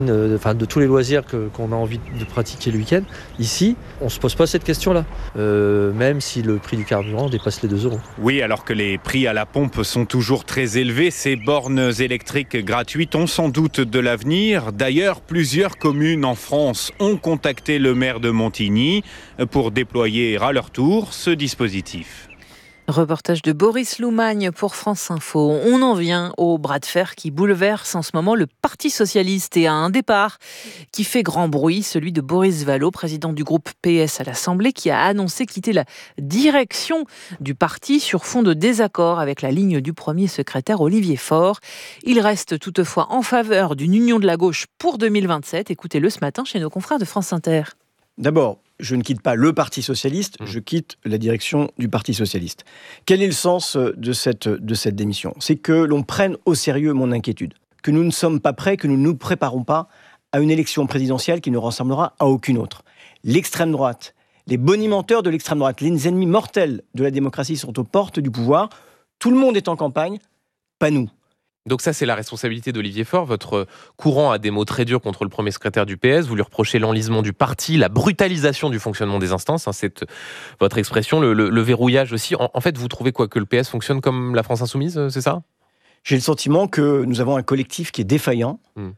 De tous les loisirs qu'on a envie de pratiquer le week-end. Ici, on ne se pose pas cette question-là, même si le prix du carburant dépasse les 2 €. Oui, alors que les prix à la pompe sont toujours très élevés, ces bornes électriques gratuites ont sans doute de l'avenir. D'ailleurs, plusieurs communes en France ont contacté le maire de Montigny pour déployer à leur tour ce dispositif. Reportage de Boris Loumagne pour France Info. On en vient au bras de fer qui bouleverse en ce moment le Parti socialiste et à un départ qui fait grand bruit, celui de Boris Vallaud, président du groupe PS à l'Assemblée, qui a annoncé quitter la direction du parti sur fond de désaccord avec la ligne du premier secrétaire Olivier Faure. Il reste toutefois en faveur d'une union de la gauche pour 2027. Écoutez-le ce matin chez nos confrères de France Inter. D'abord, je ne quitte pas le Parti socialiste, je quitte la direction du Parti socialiste. Quel est le sens de cette démission ? C'est que l'on prenne au sérieux mon inquiétude, que nous ne sommes pas prêts, que nous ne nous préparons pas à une élection présidentielle qui ne ressemblera à aucune autre. L'extrême droite, les bonimenteurs de l'extrême droite, les ennemis mortels de la démocratie sont aux portes du pouvoir. Tout le monde est en campagne, pas nous. Donc ça, c'est la responsabilité d'Olivier Faure. Votre courant a des mots très durs contre le premier secrétaire du PS. Vous lui reprochez l'enlisement du parti, la brutalisation du fonctionnement des instances. C'est votre expression, le verrouillage aussi. En fait, vous trouvez quoi ? Que le PS fonctionne comme la France insoumise, c'est ça ? J'ai le sentiment que nous avons un collectif qui est défaillant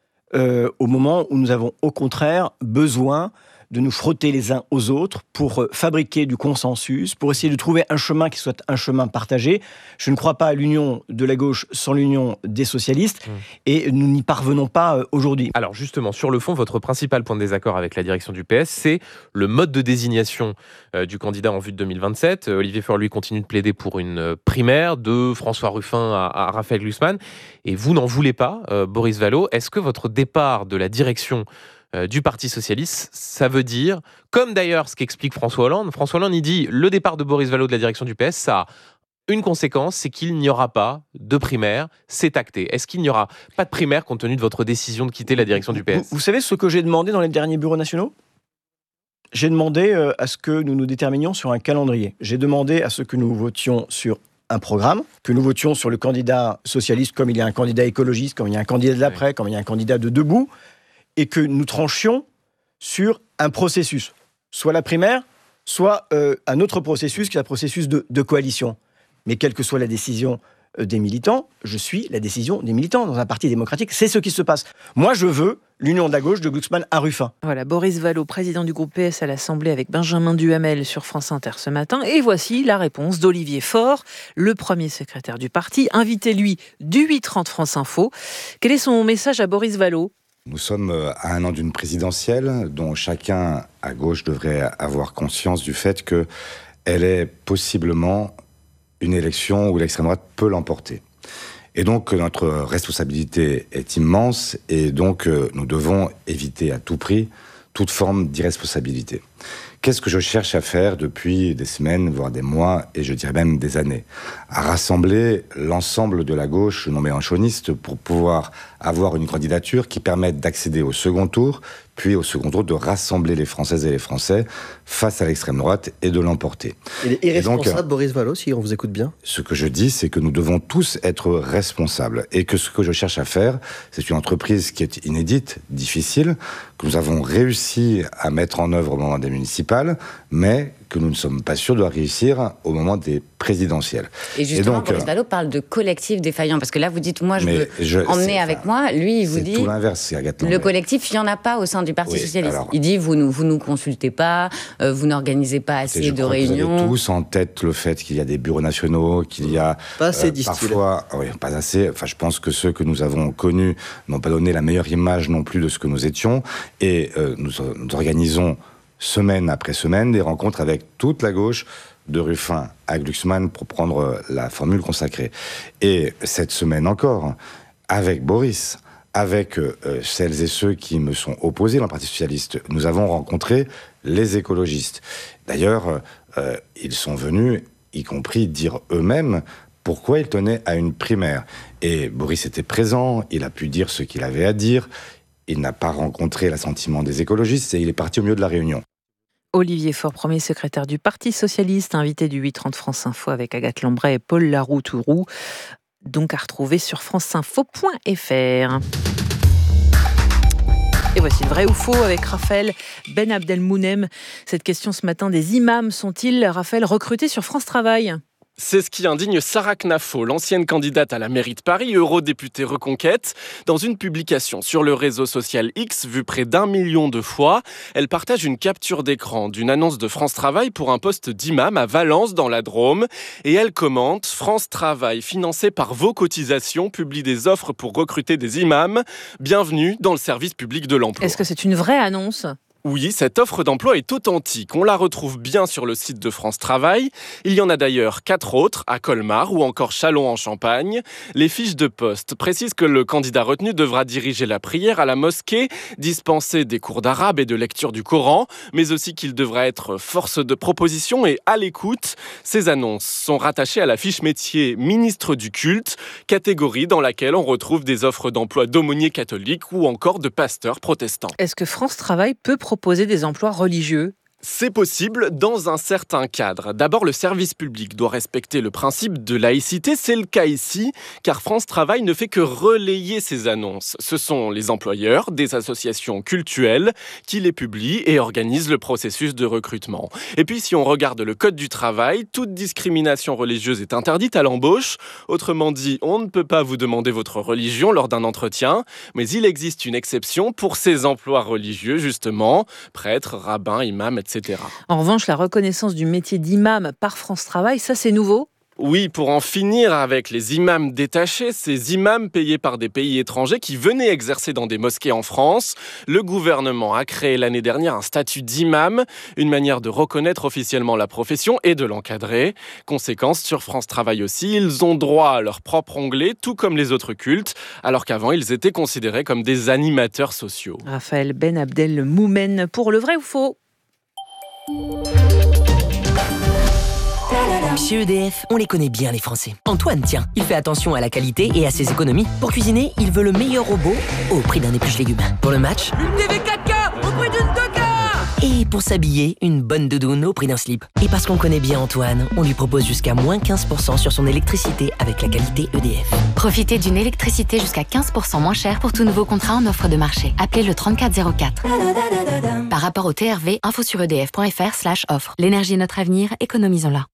au moment où nous avons au contraire besoin de nous frotter les uns aux autres pour fabriquer du consensus, pour essayer de trouver un chemin qui soit un chemin partagé. Je ne crois pas à l'union de la gauche sans l'union des socialistes et nous n'y parvenons pas aujourd'hui. Alors justement, sur le fond, votre principal point de désaccord avec la direction du PS, c'est le mode de désignation du candidat en vue de 2027. Olivier Faure, lui, continue de plaider pour une primaire de François Ruffin à Raphaël Glucksmann. Et vous n'en voulez pas, Boris Vallaud. Est-ce que votre départ de la direction du Parti socialiste, ça veut dire, comme d'ailleurs ce qu'explique François Hollande, il dit le départ de Boris Vallaud de la direction du PS, ça a une conséquence, c'est qu'il n'y aura pas de primaire, c'est acté. Est-ce qu'il n'y aura pas de primaire compte tenu de votre décision de quitter la direction du PS ? Vous savez ce que j'ai demandé dans les derniers bureaux nationaux ? J'ai demandé à ce que nous nous déterminions sur un calendrier. J'ai demandé à ce que nous votions sur un programme, que nous votions sur le candidat socialiste comme il y a un candidat écologiste, comme il y a un candidat de l'après, comme il y a un candidat de debout, et que nous tranchions sur un processus, soit la primaire, soit un autre processus qui est un processus de coalition. Mais quelle que soit la décision des militants, je suis la décision des militants. Dans un parti démocratique, c'est ce qui se passe. Moi, je veux l'union de la gauche de Glucksmann à Ruffin. Voilà, Boris Vallaud, président du groupe PS à l'Assemblée avec Benjamin Duhamel sur France Inter ce matin. Et voici la réponse d'Olivier Faure, le premier secrétaire du parti, invité, lui, du 8h30 France Info. Quel est son message à Boris Vallaud ? Nous sommes à un an d'une présidentielle dont chacun à gauche devrait avoir conscience du fait qu'elle est possiblement une élection où l'extrême droite peut l'emporter. Et donc notre responsabilité est immense et donc nous devons éviter à tout prix toute forme d'irresponsabilité. Qu'est-ce que je cherche à faire depuis des semaines, voire des mois, et je dirais même des années ? À rassembler l'ensemble de la gauche non mélenchoniste pour pouvoir avoir une candidature qui permette d'accéder au second tour, puis au second tour de rassembler les Françaises et les Français face à l'extrême droite et de l'emporter. Il est irresponsable, Boris Vallaud, si on vous écoute bien ? Ce que je dis, c'est que nous devons tous être responsables et que ce que je cherche à faire, c'est une entreprise qui est inédite, difficile, que nous avons réussi à mettre en œuvre au moment des municipales, mais que nous ne sommes pas sûrs de réussir au moment des présidentielles. Et justement, Boris Vallaud parle de collectif défaillant, parce que là, vous dites, moi, je veux emmener avec moi. Lui, il vous dit... C'est tout l'inverse, Agathe. Le collectif, il n'y en a pas au sein du Parti socialiste. Alors, il dit, vous nous consultez pas, vous n'organisez pas assez de réunions. Vous avez tous en tête le fait qu'il y a des bureaux nationaux, qu'il y a... Pas assez distillé. Parfois, oui, pas assez. Enfin, je pense que ceux que nous avons connus n'ont pas donné la meilleure image non plus de ce que nous étions. Et nous organisons semaine après semaine des rencontres avec toute la gauche, de Ruffin à Glucksmann, pour prendre la formule consacrée. Et cette semaine encore, avec Boris, avec celles et ceux qui me sont opposés dans le Parti socialiste, nous avons rencontré les écologistes. D'ailleurs, ils sont venus, y compris dire eux-mêmes, pourquoi ils tenaient à une primaire. Et Boris était présent, il a pu dire ce qu'il avait à dire, il n'a pas rencontré l'assentiment des écologistes et il est parti au milieu de la réunion. Olivier Faure, premier secrétaire du Parti socialiste, invité du 8h30 France Info avec Agathe Lambray et Paul Laroux-Tourou, donc à retrouver sur franceinfo.fr. Et voici le vrai ou faux avec Raphaël Ben Abdelmounem. Cette question ce matin, des imams sont-ils, Raphaël, recrutés sur France Travail ? C'est ce qui indigne Sarah Knafo, l'ancienne candidate à la mairie de Paris, eurodéputée Reconquête. Dans une publication sur le réseau social X, vue près d'1 million de fois, elle partage une capture d'écran d'une annonce de France Travail pour un poste d'imam à Valence, dans la Drôme. Et elle commente « France Travail, financé par vos cotisations, publie des offres pour recruter des imams. Bienvenue dans le service public de l'emploi ». Est-ce que c'est une vraie annonce ? Oui, cette offre d'emploi est authentique. On la retrouve bien sur le site de France Travail. Il y en a d'ailleurs 4 autres, à Colmar ou encore Châlons-en-Champagne. Les fiches de poste précisent que le candidat retenu devra diriger la prière à la mosquée, dispenser des cours d'arabe et de lecture du Coran, mais aussi qu'il devra être force de proposition et à l'écoute. Ces annonces sont rattachées à la fiche métier ministre du culte, catégorie dans laquelle on retrouve des offres d'emploi d'aumôniers catholiques ou encore de pasteurs protestants. Est-ce que France Travail peut proposer des emplois religieux ? C'est possible dans un certain cadre. D'abord, le service public doit respecter le principe de laïcité. C'est le cas ici, car France Travail ne fait que relayer ces annonces. Ce sont les employeurs des associations cultuelles qui les publient et organisent le processus de recrutement. Et puis, si on regarde le Code du travail, toute discrimination religieuse est interdite à l'embauche. Autrement dit, on ne peut pas vous demander votre religion lors d'un entretien, mais il existe une exception pour ces emplois religieux, justement, prêtres, rabbins, imams, etc. En revanche, la reconnaissance du métier d'imam par France Travail, ça c'est nouveau ? Oui, pour en finir avec les imams détachés, ces imams payés par des pays étrangers qui venaient exercer dans des mosquées en France, le gouvernement a créé l'année dernière un statut d'imam, une manière de reconnaître officiellement la profession et de l'encadrer. Conséquence, sur France Travail aussi, ils ont droit à leur propre onglet, tout comme les autres cultes, alors qu'avant ils étaient considérés comme des animateurs sociaux. Raphaël Ben Abdelmoumen pour le vrai ou faux ? Chez EDF, on les connaît bien les Français. Antoine, tiens, il fait attention à la qualité et à ses économies. Pour cuisiner, il veut le meilleur robot au prix d'un épluche légumes. Pour le match, une TV 4K au prix d'une 2K. Et pour s'habiller, une bonne doudoune au prix d'un slip. Et parce qu'on connaît bien Antoine, on lui propose jusqu'à moins 15% sur son électricité avec la qualité EDF. Profitez d'une électricité jusqu'à 15% moins chère pour tout nouveau contrat en offre de marché. Appelez le 3404. Par rapport au TRV, info sur edf.fr/offre. L'énergie est notre avenir, économisons-la.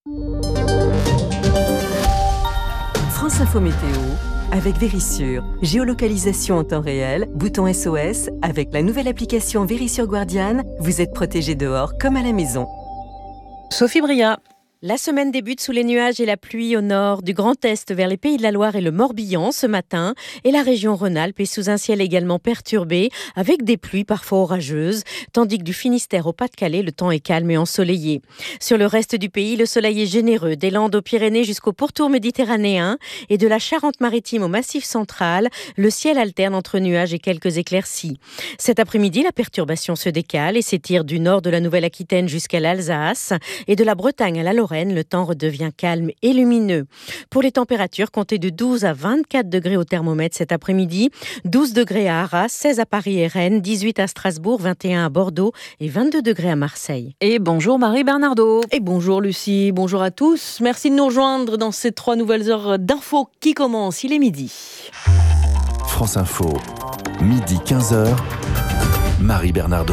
France Info Météo avec Vérissure. Géolocalisation en temps réel, bouton SOS. Avec la nouvelle application Vérissure Guardian, vous êtes protégé dehors comme à la maison. Sophie Bria. La semaine débute sous les nuages et la pluie au nord, du Grand Est vers les Pays de la Loire et le Morbihan ce matin. Et la région Rhône-Alpes est sous un ciel également perturbé, avec des pluies parfois orageuses, tandis que du Finistère au Pas-de-Calais, le temps est calme et ensoleillé. Sur le reste du pays, le soleil est généreux, des Landes aux Pyrénées jusqu'au pourtour méditerranéen, et de la Charente-Maritime au Massif central, le ciel alterne entre nuages et quelques éclaircies. Cet après-midi, la perturbation se décale et s'étire du nord de la Nouvelle-Aquitaine jusqu'à l'Alsace, et de la Bretagne à la Lorraine, le temps redevient calme et lumineux. Pour les températures, comptez de 12 à 24 degrés au thermomètre cet après-midi, 12 degrés à Arras, 16 à Paris et Rennes, 18 à Strasbourg, 21 à Bordeaux et 22 degrés à Marseille. Et bonjour Marie Bernardo. Et bonjour Lucie, bonjour à tous. Merci de nous rejoindre dans ces 3 nouvelles heures d'infos qui commencent. Il est midi. France Info, midi 15h, Marie Bernardo.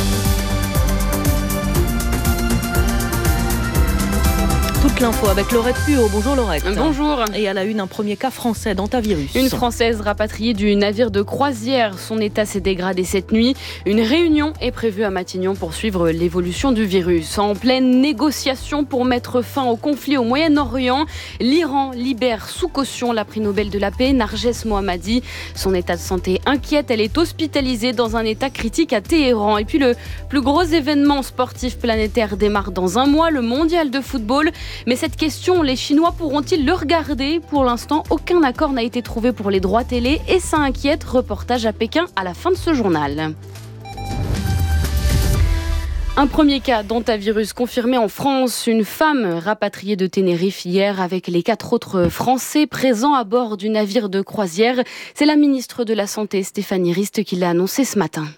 Toute l'info avec Laurette Puot. Bonjour Laurette. Bonjour. Et à la une, un premier cas français d'hantavirus. Une Française rapatriée du navire de croisière. Son état s'est dégradé cette nuit. Une réunion est prévue à Matignon pour suivre l'évolution du virus. En pleine négociation pour mettre fin au conflit au Moyen-Orient, l'Iran libère sous caution la prix Nobel de la paix, Narges Mohammadi. Son état de santé inquiète. Elle est hospitalisée dans un état critique à Téhéran. Et puis le plus gros événement sportif planétaire démarre dans un mois, le mondial de football. Mais cette question, les Chinois pourront-ils le regarder ? Pour l'instant, aucun accord n'a été trouvé pour les droits télé et ça inquiète. Reportage à Pékin à la fin de ce journal. Un premier cas d'hantavirus confirmé en France. Une femme rapatriée de Tenerife hier avec les 4 autres Français présents à bord du navire de croisière. C'est la ministre de la Santé, Stéphanie Rist, qui l'a annoncé ce matin.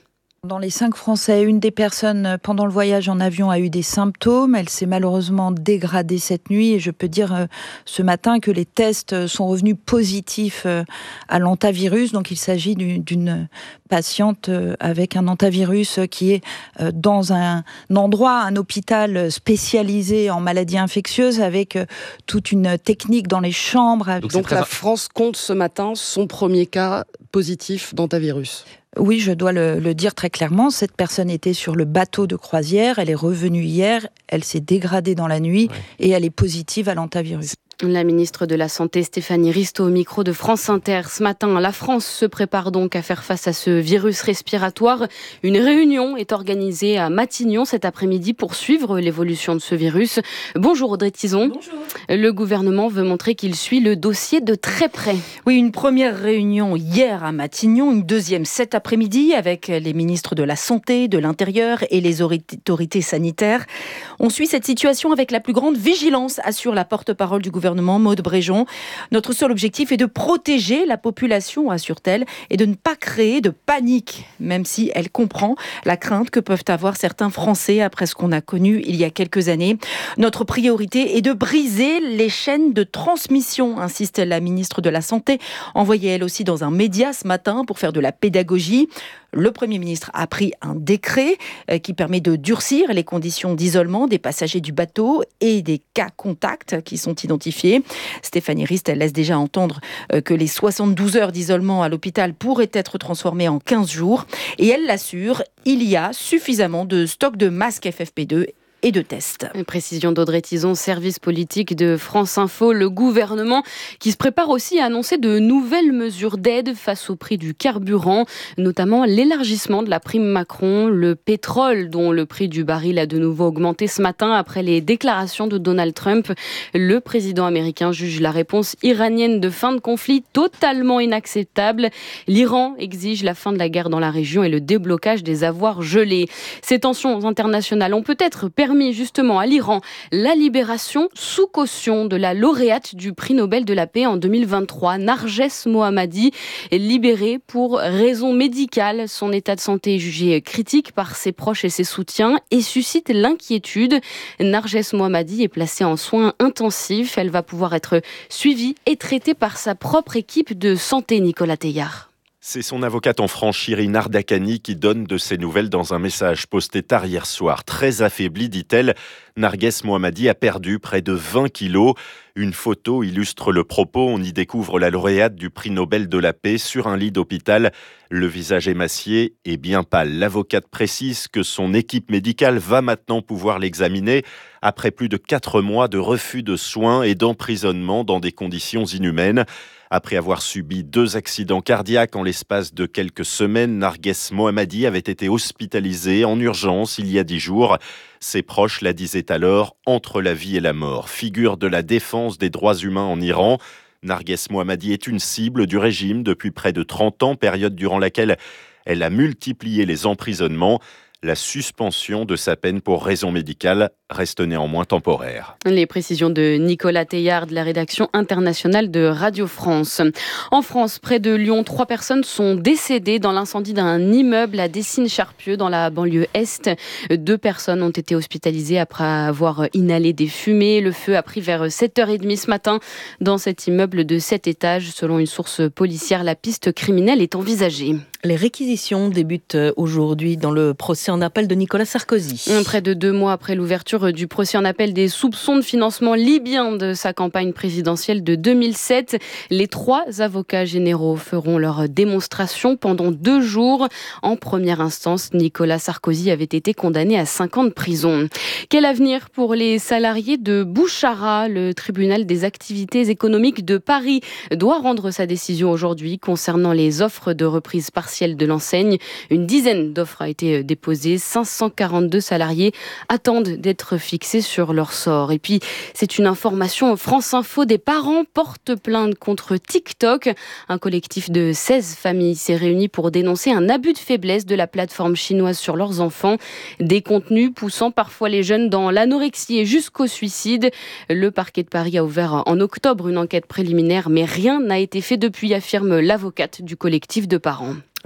Dans les 5 Français, une des personnes pendant le voyage en avion a eu des symptômes. Elle s'est malheureusement dégradée cette nuit et je peux dire ce matin que les tests sont revenus positifs à l'hantavirus. Donc il s'agit d'une patiente avec un hantavirus qui est dans un endroit, un hôpital spécialisé en maladies infectieuses avec toute une technique dans les chambres. Donc la France compte ce matin son premier cas positif d'hantavirus. Oui, je dois le dire très clairement. Cette personne était sur le bateau de croisière. Elle est revenue hier. Elle s'est dégradée dans la nuit et elle est positive à l'hantavirus. La ministre de la Santé, Stéphanie Rist, au micro de France Inter. Ce matin, la France se prépare donc à faire face à ce virus respiratoire. Une réunion est organisée à Matignon cet après-midi pour suivre l'évolution de ce virus. Bonjour Audrey Tizon. Bonjour. Le gouvernement veut montrer qu'il suit le dossier de très près. Oui, une première réunion hier à Matignon, une deuxième cet après-midi avec les ministres de la Santé, de l'Intérieur et les autorités sanitaires. On suit cette situation avec la plus grande vigilance, assure la porte-parole du gouvernement, Maude Bréjon. Notre seul objectif est de protéger la population, assure-t-elle, et de ne pas créer de panique, même si elle comprend la crainte que peuvent avoir certains Français après ce qu'on a connu il y a quelques années. Notre priorité est de briser les chaînes de transmission, insiste la ministre de la Santé, envoyée elle aussi dans un média ce matin pour faire de la pédagogie. Le Premier ministre a pris un décret qui permet de durcir les conditions d'isolement des passagers du bateau et des cas contacts qui sont identifiés. Stéphanie Rist, elle laisse déjà entendre que les 72 heures d'isolement à l'hôpital pourraient être transformées en 15 jours. Et elle l'assure, il y a suffisamment de stock de masques FFP2 et de tests. Précision d'Audrey Tizon, service politique de France Info. Le gouvernement qui se prépare aussi à annoncer de nouvelles mesures d'aide face au prix du carburant, notamment l'élargissement de la prime Macron, le pétrole dont le prix du baril a de nouveau augmenté ce matin après les déclarations de Donald Trump. Le président américain juge la réponse iranienne de fin de conflit totalement inacceptable. L'Iran exige la fin de la guerre dans la région et le déblocage des avoirs gelés. Ces tensions internationales ont peut-être permis justement à l'Iran la libération sous caution de la lauréate du prix Nobel de la paix en 2023, Narges Mohammadi, libérée pour raisons médicales. Son état de santé est jugé critique par ses proches et ses soutiens et suscite l'inquiétude. Narges Mohammadi est placée en soins intensifs. Elle va pouvoir être suivie et traitée par sa propre équipe de santé, Nicolas Teillard. C'est son avocate en France, Shirin Ardakani, qui donne de ses nouvelles dans un message posté tard hier soir. Très affaiblie, dit-elle, Narges Mohammadi a perdu près de 20 kilos. Une photo illustre le propos. On y découvre la lauréate du prix Nobel de la paix sur un lit d'hôpital. Le visage émacié et bien pâle. L'avocate précise que son équipe médicale va maintenant pouvoir l'examiner après plus de 4 mois de refus de soins et d'emprisonnement dans des conditions inhumaines. Après avoir subi 2 accidents cardiaques en l'espace de quelques semaines, Narges Mohammadi avait été hospitalisée en urgence il y a 10 jours. Ses proches la disaient alors entre la vie et la mort. Figure de la défense des droits humains en Iran, Narges Mohammadi est une cible du régime depuis près de 30 ans, période durant laquelle elle a multiplié les emprisonnements. La suspension de sa peine pour raison médicale reste néanmoins temporaire. Les précisions de Nicolas Teillard de la rédaction internationale de Radio France. En France, près de Lyon, 3 personnes sont décédées dans l'incendie d'un immeuble à Dessines-Charpieu dans la banlieue Est. 2 personnes ont été hospitalisées après avoir inhalé des fumées. Le feu a pris vers 7h30 ce matin dans cet immeuble de 7 étages. Selon une source policière, la piste criminelle est envisagée. Les réquisitions débutent aujourd'hui dans le procès en appel de Nicolas Sarkozy. Près de 2 mois après l'ouverture du procès en appel des soupçons de financement libyen de sa campagne présidentielle de 2007, les 3 avocats généraux feront leur démonstration pendant 2 jours. En première instance, Nicolas Sarkozy avait été condamné à 5 ans de prison. Quel avenir pour les salariés de Bouchara ? Le tribunal des activités économiques de Paris doit rendre sa décision aujourd'hui concernant les offres de reprise partielle de l'enseigne. Une dizaine d'offres a été déposée. 542 salariés attendent d'être fixés sur leur sort. Et puis, c'est une information France Info. Des parents portent plainte contre TikTok. Un collectif de 16 familles s'est réuni pour dénoncer un abus de faiblesse de la plateforme chinoise sur leurs enfants. Des contenus poussant parfois les jeunes dans l'anorexie et jusqu'au suicide. Le parquet de Paris a ouvert en octobre une enquête préliminaire, mais rien n'a été fait depuis, affirme l'avocate du collectif de parents.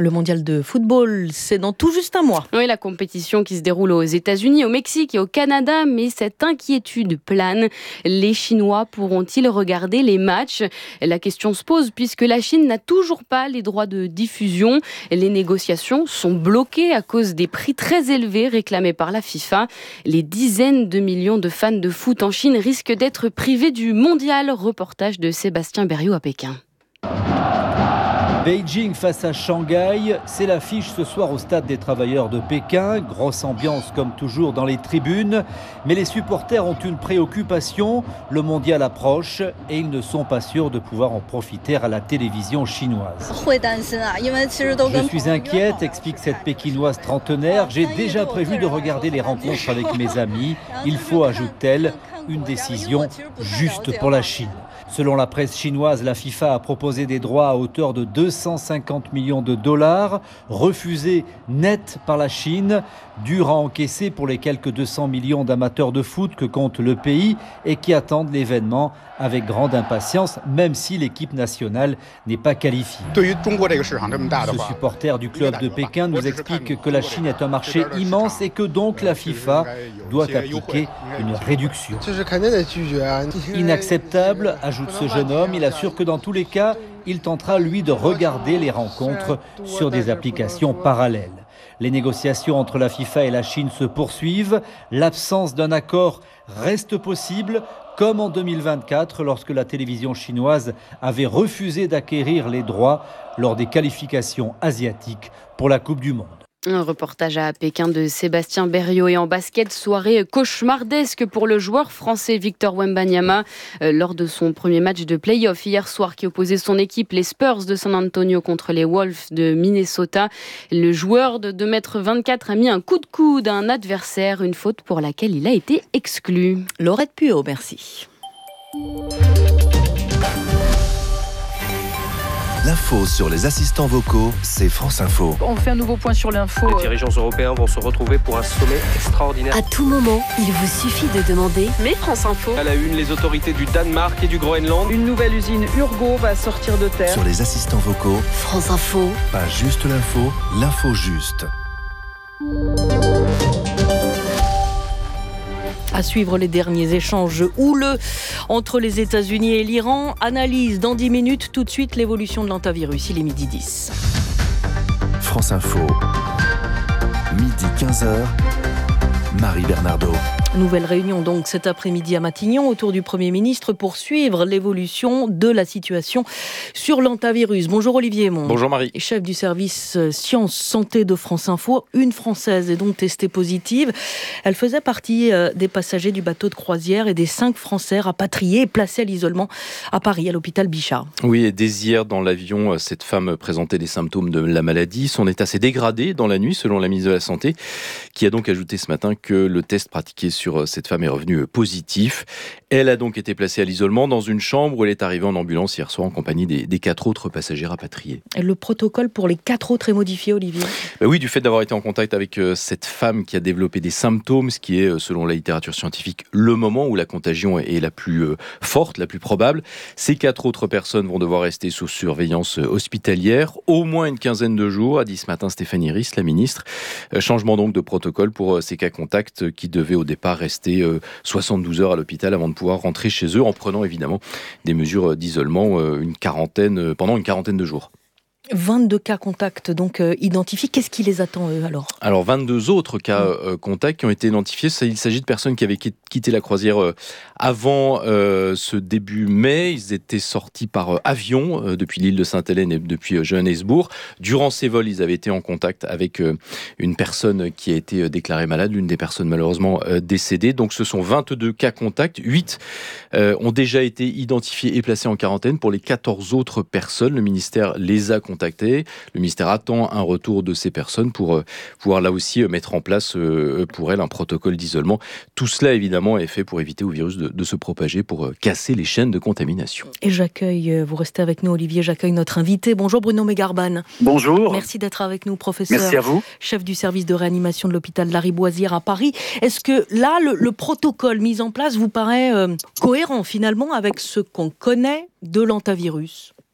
Le mondial de football, c'est dans tout juste un mois. Oui, la compétition qui se déroule aux États-Unis, au Mexique et au Canada, mais cette inquiétude plane. Les Chinois pourront-ils regarder les matchs ? La question se pose puisque la Chine n'a toujours pas les droits de diffusion. Les négociations sont bloquées à cause des prix très élevés réclamés par la FIFA. Les dizaines de millions de fans de foot en Chine risquent d'être privés du mondial. Reportage de Sébastien Berriot à Pékin. Beijing face à Shanghai, c'est l'affiche ce soir au stade des travailleurs de Pékin. Grosse ambiance comme toujours dans les tribunes. Mais les supporters ont une préoccupation. Le mondial approche et ils ne sont pas sûrs de pouvoir en profiter à la télévision chinoise. Je suis inquiète, explique cette Pékinoise trentenaire. J'ai déjà prévu de regarder les rencontres avec mes amis. Il faut, ajoute-t-elle, une décision juste pour la Chine. Selon la presse chinoise, la FIFA a proposé des droits à hauteur de 250 millions de dollars, refusés net par la Chine, dur à encaisser pour les quelques 200 millions d'amateurs de foot que compte le pays et qui attendent l'événement avec grande impatience, même si l'équipe nationale n'est pas qualifiée. Ce supporter du club de Pékin nous explique que la Chine est un marché immense et que donc la FIFA doit appliquer une réduction. Inacceptable, ajoute ce jeune homme. Il assure que dans tous les cas, il tentera lui de regarder les rencontres sur des applications parallèles. Les négociations entre la FIFA et la Chine se poursuivent. L'absence d'un accord reste possible, comme en 2024, lorsque la télévision chinoise avait refusé d'acquérir les droits lors des qualifications asiatiques pour la Coupe du Monde. Un reportage à Pékin de Sébastien Berriot. Et en basket, soirée cauchemardesque pour le joueur français Victor Wembanyama lors de son premier match de play-off hier soir qui opposait son équipe, les Spurs de San Antonio, contre les Wolves de Minnesota. Le joueur de 2,24 m a mis un coup de coude à un adversaire, une faute pour laquelle il a été exclu. Laurette Puot, merci. L'info sur les assistants vocaux, c'est France Info. On fait un nouveau point sur l'info. Les dirigeants européens vont se retrouver pour un sommet extraordinaire. À tout moment, il vous suffit de demander « Mais France Info ». À la une, les autorités du Danemark et du Groenland. Une nouvelle usine Urgo va sortir de terre. Sur les assistants vocaux, France Info. Pas juste l'info, l'info juste. À suivre les derniers échanges houleux entre les États-Unis et l'Iran. Analyse dans 10 minutes, tout de suite l'évolution de l'hantavirus. Il est 12h10. France Info, 12h15, Marie Bernardo. Nouvelle réunion donc cet après-midi à Matignon autour du Premier ministre pour suivre l'évolution de la situation sur l'hantavirus. Bonjour Olivier Aymon. Bonjour Marie. Chef du service Sciences Santé de France Info. Une Française est donc testée positive. Elle faisait partie des passagers du bateau de croisière et des 5 Français rapatriés et placés à l'isolement à Paris, à l'hôpital Bichat. Oui, et dès hier dans l'avion, cette femme présentait des symptômes de la maladie. Son état s'est dégradé dans la nuit selon la ministre de la Santé qui a donc ajouté ce matin que le test pratiqué sur cette femme est revenu positif. Elle a donc été placée à l'isolement dans une chambre où elle est arrivée en ambulance hier soir en compagnie des 4 autres passagers rapatriés. Et le protocole pour les 4 autres est modifié, Olivier ? Oui, du fait d'avoir été en contact avec cette femme qui a développé des symptômes, ce qui est, selon la littérature scientifique, le moment où la contagion est la plus forte, la plus probable. Ces 4 autres personnes vont devoir rester sous surveillance hospitalière au moins une quinzaine de jours, a dit ce matin Stéphanie Ries, la ministre. Changement donc de protocole pour ces cas contacts qui devaient au départ rester 72 heures à l'hôpital avant de pouvoir rentrer chez eux en prenant évidemment des mesures d'isolement pendant une quarantaine de jours. 22 cas contacts donc identifiés. Qu'est-ce qui les attend eux alors ? Alors 22 autres cas contacts qui ont été identifiés. Il s'agit de personnes qui avaient quitté la croisière avant ce début mai. Ils étaient sortis par avion depuis l'île de Sainte-Hélène et depuis Johannesburg. Durant ces vols, ils avaient été en contact avec une personne qui a été déclarée malade, l'une des personnes malheureusement décédées. Donc ce sont 22 cas contacts. 8 ont déjà été identifiés et placés en quarantaine. Pour les 14 autres personnes, le ministère les a contactés. Le ministère attend un retour de ces personnes pour pouvoir là aussi mettre en place pour elles un protocole d'isolement. Tout cela évidemment est fait pour éviter au virus de se propager, pour casser les chaînes de contamination. Et j'accueille, vous restez avec nous Olivier, j'accueille notre invité. Bonjour Bruno Megarban. Bonjour. Merci d'être avec nous, professeur. Merci à vous. Chef du service de réanimation de l'hôpital Lariboisière à Paris. Est-ce que là, le protocole mis en place vous paraît cohérent finalement avec ce qu'on connaît de l'hantavirus ?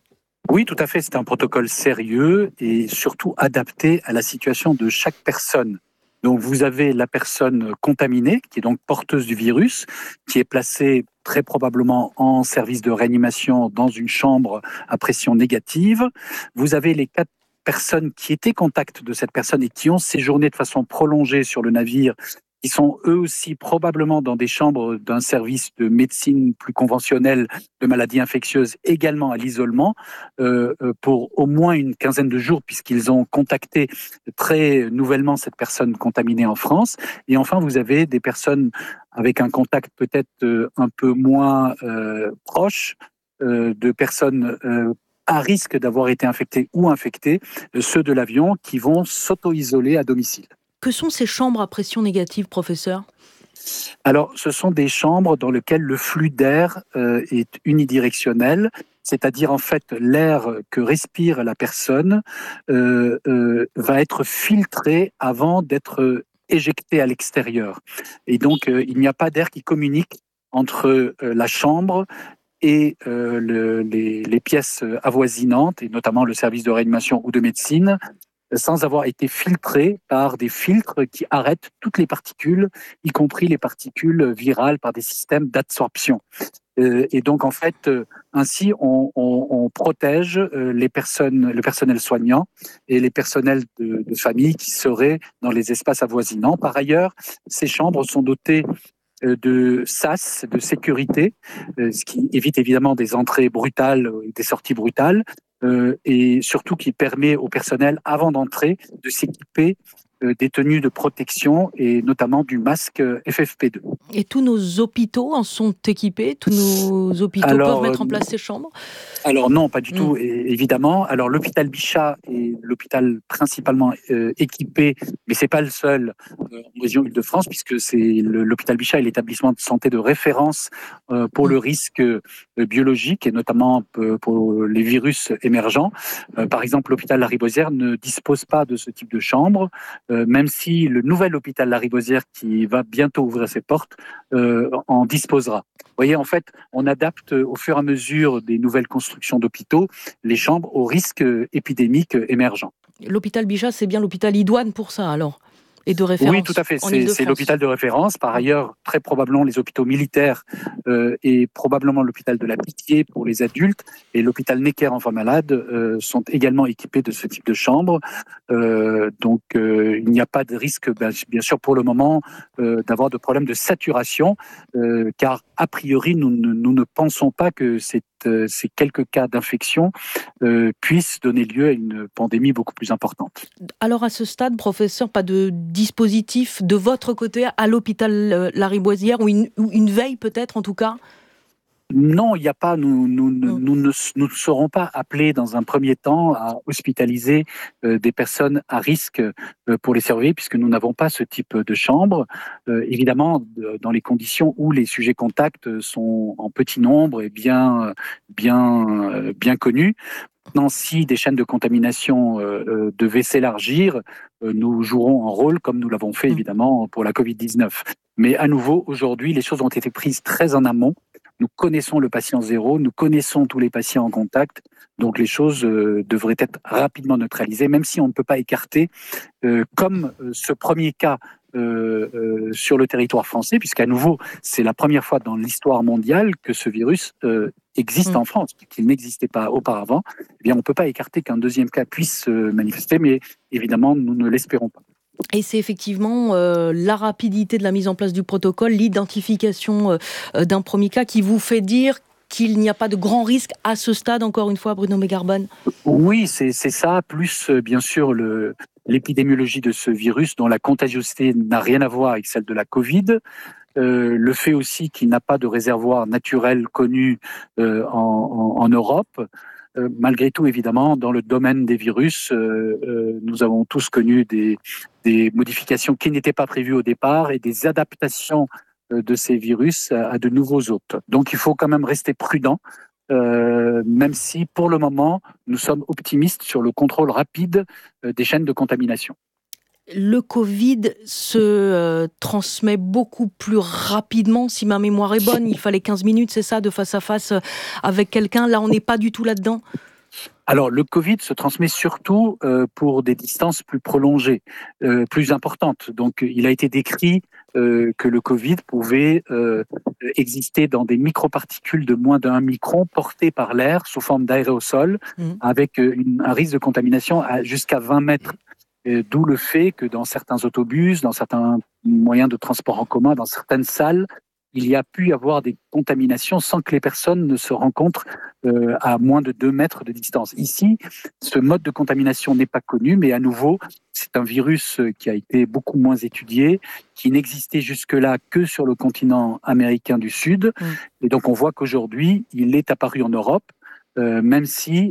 Oui, tout à fait. C'est un protocole sérieux et surtout adapté à la situation de chaque personne. Donc, vous avez la personne contaminée, qui est donc porteuse du virus, qui est placée très probablement en service de réanimation dans une chambre à pression négative. Vous avez les 4 personnes qui étaient contact de cette personne et qui ont séjourné de façon prolongée sur le navire, qui sont eux aussi probablement dans des chambres d'un service de médecine plus conventionnel de maladies infectieuses, également à l'isolement, pour au moins une quinzaine de jours, puisqu'ils ont contacté très nouvellement cette personne contaminée en France. Et enfin, vous avez des personnes avec un contact peut-être un peu moins proche, de personnes à risque d'avoir été infectées ou infectées, ceux de l'avion qui vont s'auto-isoler à domicile. Que sont ces chambres à pression négative, professeur ? Alors, ce sont des chambres dans lesquelles le flux d'air est unidirectionnel, c'est-à-dire en fait l'air que respire la personne va être filtré avant d'être éjecté à l'extérieur. Et donc, il n'y a pas d'air qui communique entre la chambre et les pièces avoisinantes, et notamment le service de réanimation ou de médecine, sans avoir été filtré par des filtres qui arrêtent toutes les particules, y compris les particules virales, par des systèmes d'absorption. Et donc, en fait, ainsi, on protège les personnes, le personnel soignant et les personnels de famille qui seraient dans les espaces avoisinants. Par ailleurs, ces chambres sont dotées de sas, de sécurité, ce qui évite évidemment des entrées brutales et des sorties brutales, et surtout qui permet au personnel, avant d'entrer, de s'équiper des tenues de protection et notamment du masque FFP2. Et tous nos hôpitaux en sont équipés ? Tous nos hôpitaux peuvent mettre en place ces chambres ? Alors non, pas du tout, évidemment. Alors l'hôpital Bichat est l'hôpital principalement équipé, mais c'est pas le seul en région Île-de-France, puisque c'est l'hôpital Bichat est l'établissement de santé de référence pour le risque biologique et notamment pour les virus émergents. Par exemple, l'hôpital Lariboisière ne dispose pas de ce type de chambre, même si le nouvel hôpital Lariboisière, qui va bientôt ouvrir ses portes, en disposera. Vous voyez, en fait, on adapte au fur et à mesure des nouvelles constructions d'hôpitaux les chambres aux risques épidémiques émergents. L'hôpital Bichat, c'est bien l'hôpital idoine pour ça, alors ? Et de référence. Oui, tout à fait. C'est l'hôpital de référence. Par ailleurs, très probablement les hôpitaux militaires et probablement l'hôpital de la Pitié pour les adultes et l'hôpital Necker enfants malades sont également équipés de ce type de chambre. Donc, il n'y a pas de risque, bien sûr, pour le moment, d'avoir de problèmes de saturation, car a priori, nous ne pensons pas que ces quelques cas d'infection puissent donner lieu à une pandémie beaucoup plus importante. Alors à ce stade, professeur, pas de dispositif de votre côté à l'hôpital Lariboisière ou une veille peut-être en tout cas ? Non, il n'y a pas. Nous ne serons pas appelés dans un premier temps à hospitaliser des personnes à risque pour les surveiller, puisque nous n'avons pas ce type de chambre. Évidemment, dans les conditions où les sujets contacts sont en petit nombre et bien connus. Maintenant, si des chaînes de contamination devaient s'élargir, nous jouerons un rôle comme nous l'avons fait évidemment pour la Covid-19. Mais à nouveau, aujourd'hui, les choses ont été prises très en amont. Nous connaissons le patient zéro, nous connaissons tous les patients en contact, donc les choses devraient être rapidement neutralisées, même si on ne peut pas écarter, comme ce premier cas sur le territoire français, puisqu'à nouveau, c'est la première fois dans l'histoire mondiale que ce virus existe en France, qu'il n'existait pas auparavant. Eh bien, on ne peut pas écarter qu'un deuxième cas puisse se manifester, mais évidemment, nous ne l'espérons pas. Et c'est effectivement la rapidité de la mise en place du protocole, l'identification d'un premier cas qui vous fait dire qu'il n'y a pas de grand risque à ce stade, encore une fois, Bruno Megarbonne ? Oui, c'est ça, plus bien sûr l'épidémiologie de ce virus dont la contagiosité n'a rien à voir avec celle de la Covid. Le fait aussi qu'il n'a pas de réservoir naturel connu en Europe. Malgré tout, évidemment, dans le domaine des virus, nous avons tous connu des modifications qui n'étaient pas prévues au départ et des adaptations de ces virus à de nouveaux hôtes. Donc, il faut quand même rester prudent, même si, pour le moment, nous sommes optimistes sur le contrôle rapide des chaînes de contamination. Le Covid se transmet beaucoup plus rapidement, si ma mémoire est bonne. Il fallait 15 minutes, c'est ça, de face à face avec quelqu'un. Là, on n'est pas du tout là-dedans. Alors, le Covid se transmet surtout pour des distances plus prolongées, plus importantes. Donc, il a été décrit que le Covid pouvait exister dans des microparticules de moins d'1 micron portées par l'air sous forme d'aérosol, avec un risque de contamination jusqu'à 20 mètres. D'où le fait que dans certains autobus, dans certains moyens de transport en commun, dans certaines salles, il y a pu y avoir des contaminations sans que les personnes ne se rencontrent à moins de 2 mètres de distance. Ici, ce mode de contamination n'est pas connu, mais à nouveau, c'est un virus qui a été beaucoup moins étudié, qui n'existait jusque-là que sur le continent américain du Sud. Et donc, on voit qu'aujourd'hui, il est apparu en Europe, même si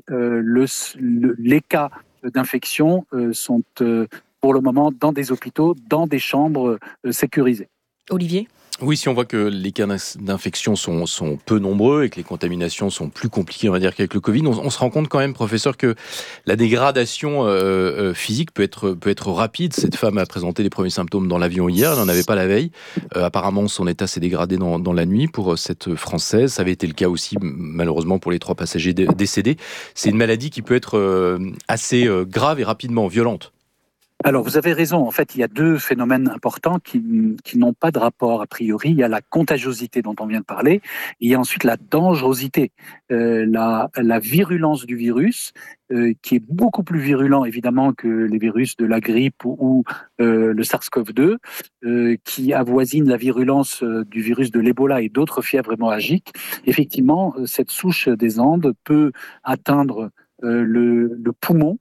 les cas d'infection sont pour le moment dans des hôpitaux, dans des chambres sécurisées. Olivier ? Oui, si on voit que les cas d'infection sont peu nombreux et que les contaminations sont plus compliquées, on va dire, qu'avec le Covid, on se rend compte quand même, professeur, que la dégradation physique peut être rapide. Cette femme a présenté les premiers symptômes dans l'avion hier, elle n'en avait pas la veille. Apparemment, son état s'est dégradé dans la nuit pour cette Française. Ça avait été le cas aussi, malheureusement, pour les 3 passagers décédés. C'est une maladie qui peut être assez grave et rapidement violente. Alors, vous avez raison. En fait, il y a 2 phénomènes importants qui n'ont pas de rapport a priori. Il y a la contagiosité dont on vient de parler, et il y a ensuite la dangerosité, la virulence du virus, qui est beaucoup plus virulent évidemment que les virus de la grippe ou le SARS-CoV-2, qui avoisine la virulence du virus de l'Ebola et d'autres fièvres hémorragiques. Effectivement, cette souche des Andes peut atteindre le poumon,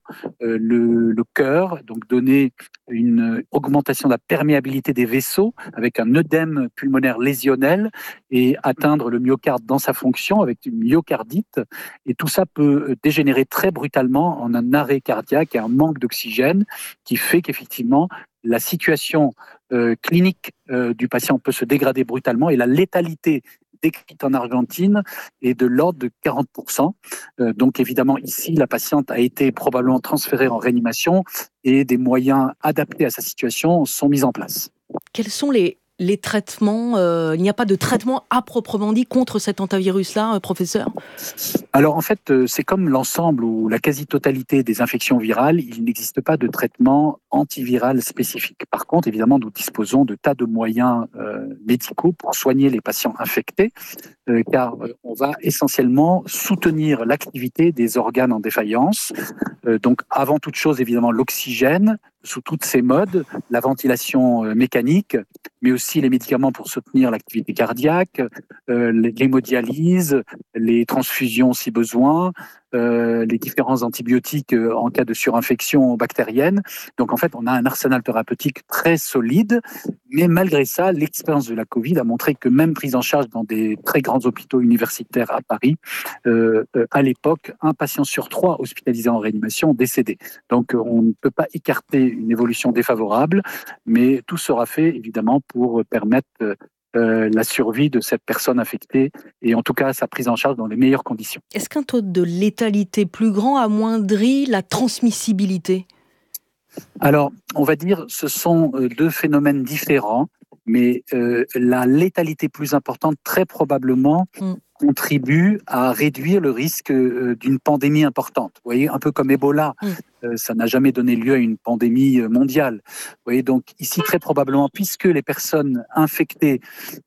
le cœur, donc donner une augmentation de la perméabilité des vaisseaux avec un œdème pulmonaire lésionnel et atteindre le myocarde dans sa fonction avec une myocardite. Et tout ça peut dégénérer très brutalement en un arrêt cardiaque et un manque d'oxygène qui fait qu'effectivement la situation clinique du patient peut se dégrader brutalement et la létalité décrite en Argentine est de l'ordre de 40%. Donc évidemment, ici, la patiente a été probablement transférée en réanimation et des moyens adaptés à sa situation sont mis en place. Quels sont les traitements il n'y a pas de traitement à proprement dit contre cet hantavirus-là, professeur ? Alors en fait, c'est comme l'ensemble ou la quasi-totalité des infections virales, il n'existe pas de traitement antiviral spécifique. Par contre, évidemment, nous disposons de tas de moyens médicaux pour soigner les patients infectés, car on va essentiellement soutenir l'activité des organes en défaillance. Donc avant toute chose, évidemment, l'oxygène sous toutes ses modes, la ventilation mécanique, mais aussi les médicaments pour soutenir l'activité cardiaque, l'hémodialyse, les transfusions si besoin, les différents antibiotiques en cas de surinfection bactérienne. Donc en fait, on a un arsenal thérapeutique très solide, mais malgré ça, l'expérience de la Covid a montré que même prise en charge dans des très grands hôpitaux universitaires à Paris, à l'époque, 1 patient sur 3 hospitalisé en réanimation décédé. Donc on ne peut pas écarter une évolution défavorable, mais tout sera fait évidemment pour permettre la survie de cette personne infectée et en tout cas sa prise en charge dans les meilleures conditions. Est-ce qu'un taux de létalité plus grand amoindrit la transmissibilité ? Alors, on va dire ce sont 2 phénomènes différents, mais la létalité plus importante, très probablement, contribue à réduire le risque d'une pandémie importante. Vous voyez, un peu comme Ebola, ça n'a jamais donné lieu à une pandémie mondiale. Vous voyez, donc ici, très probablement, puisque les personnes infectées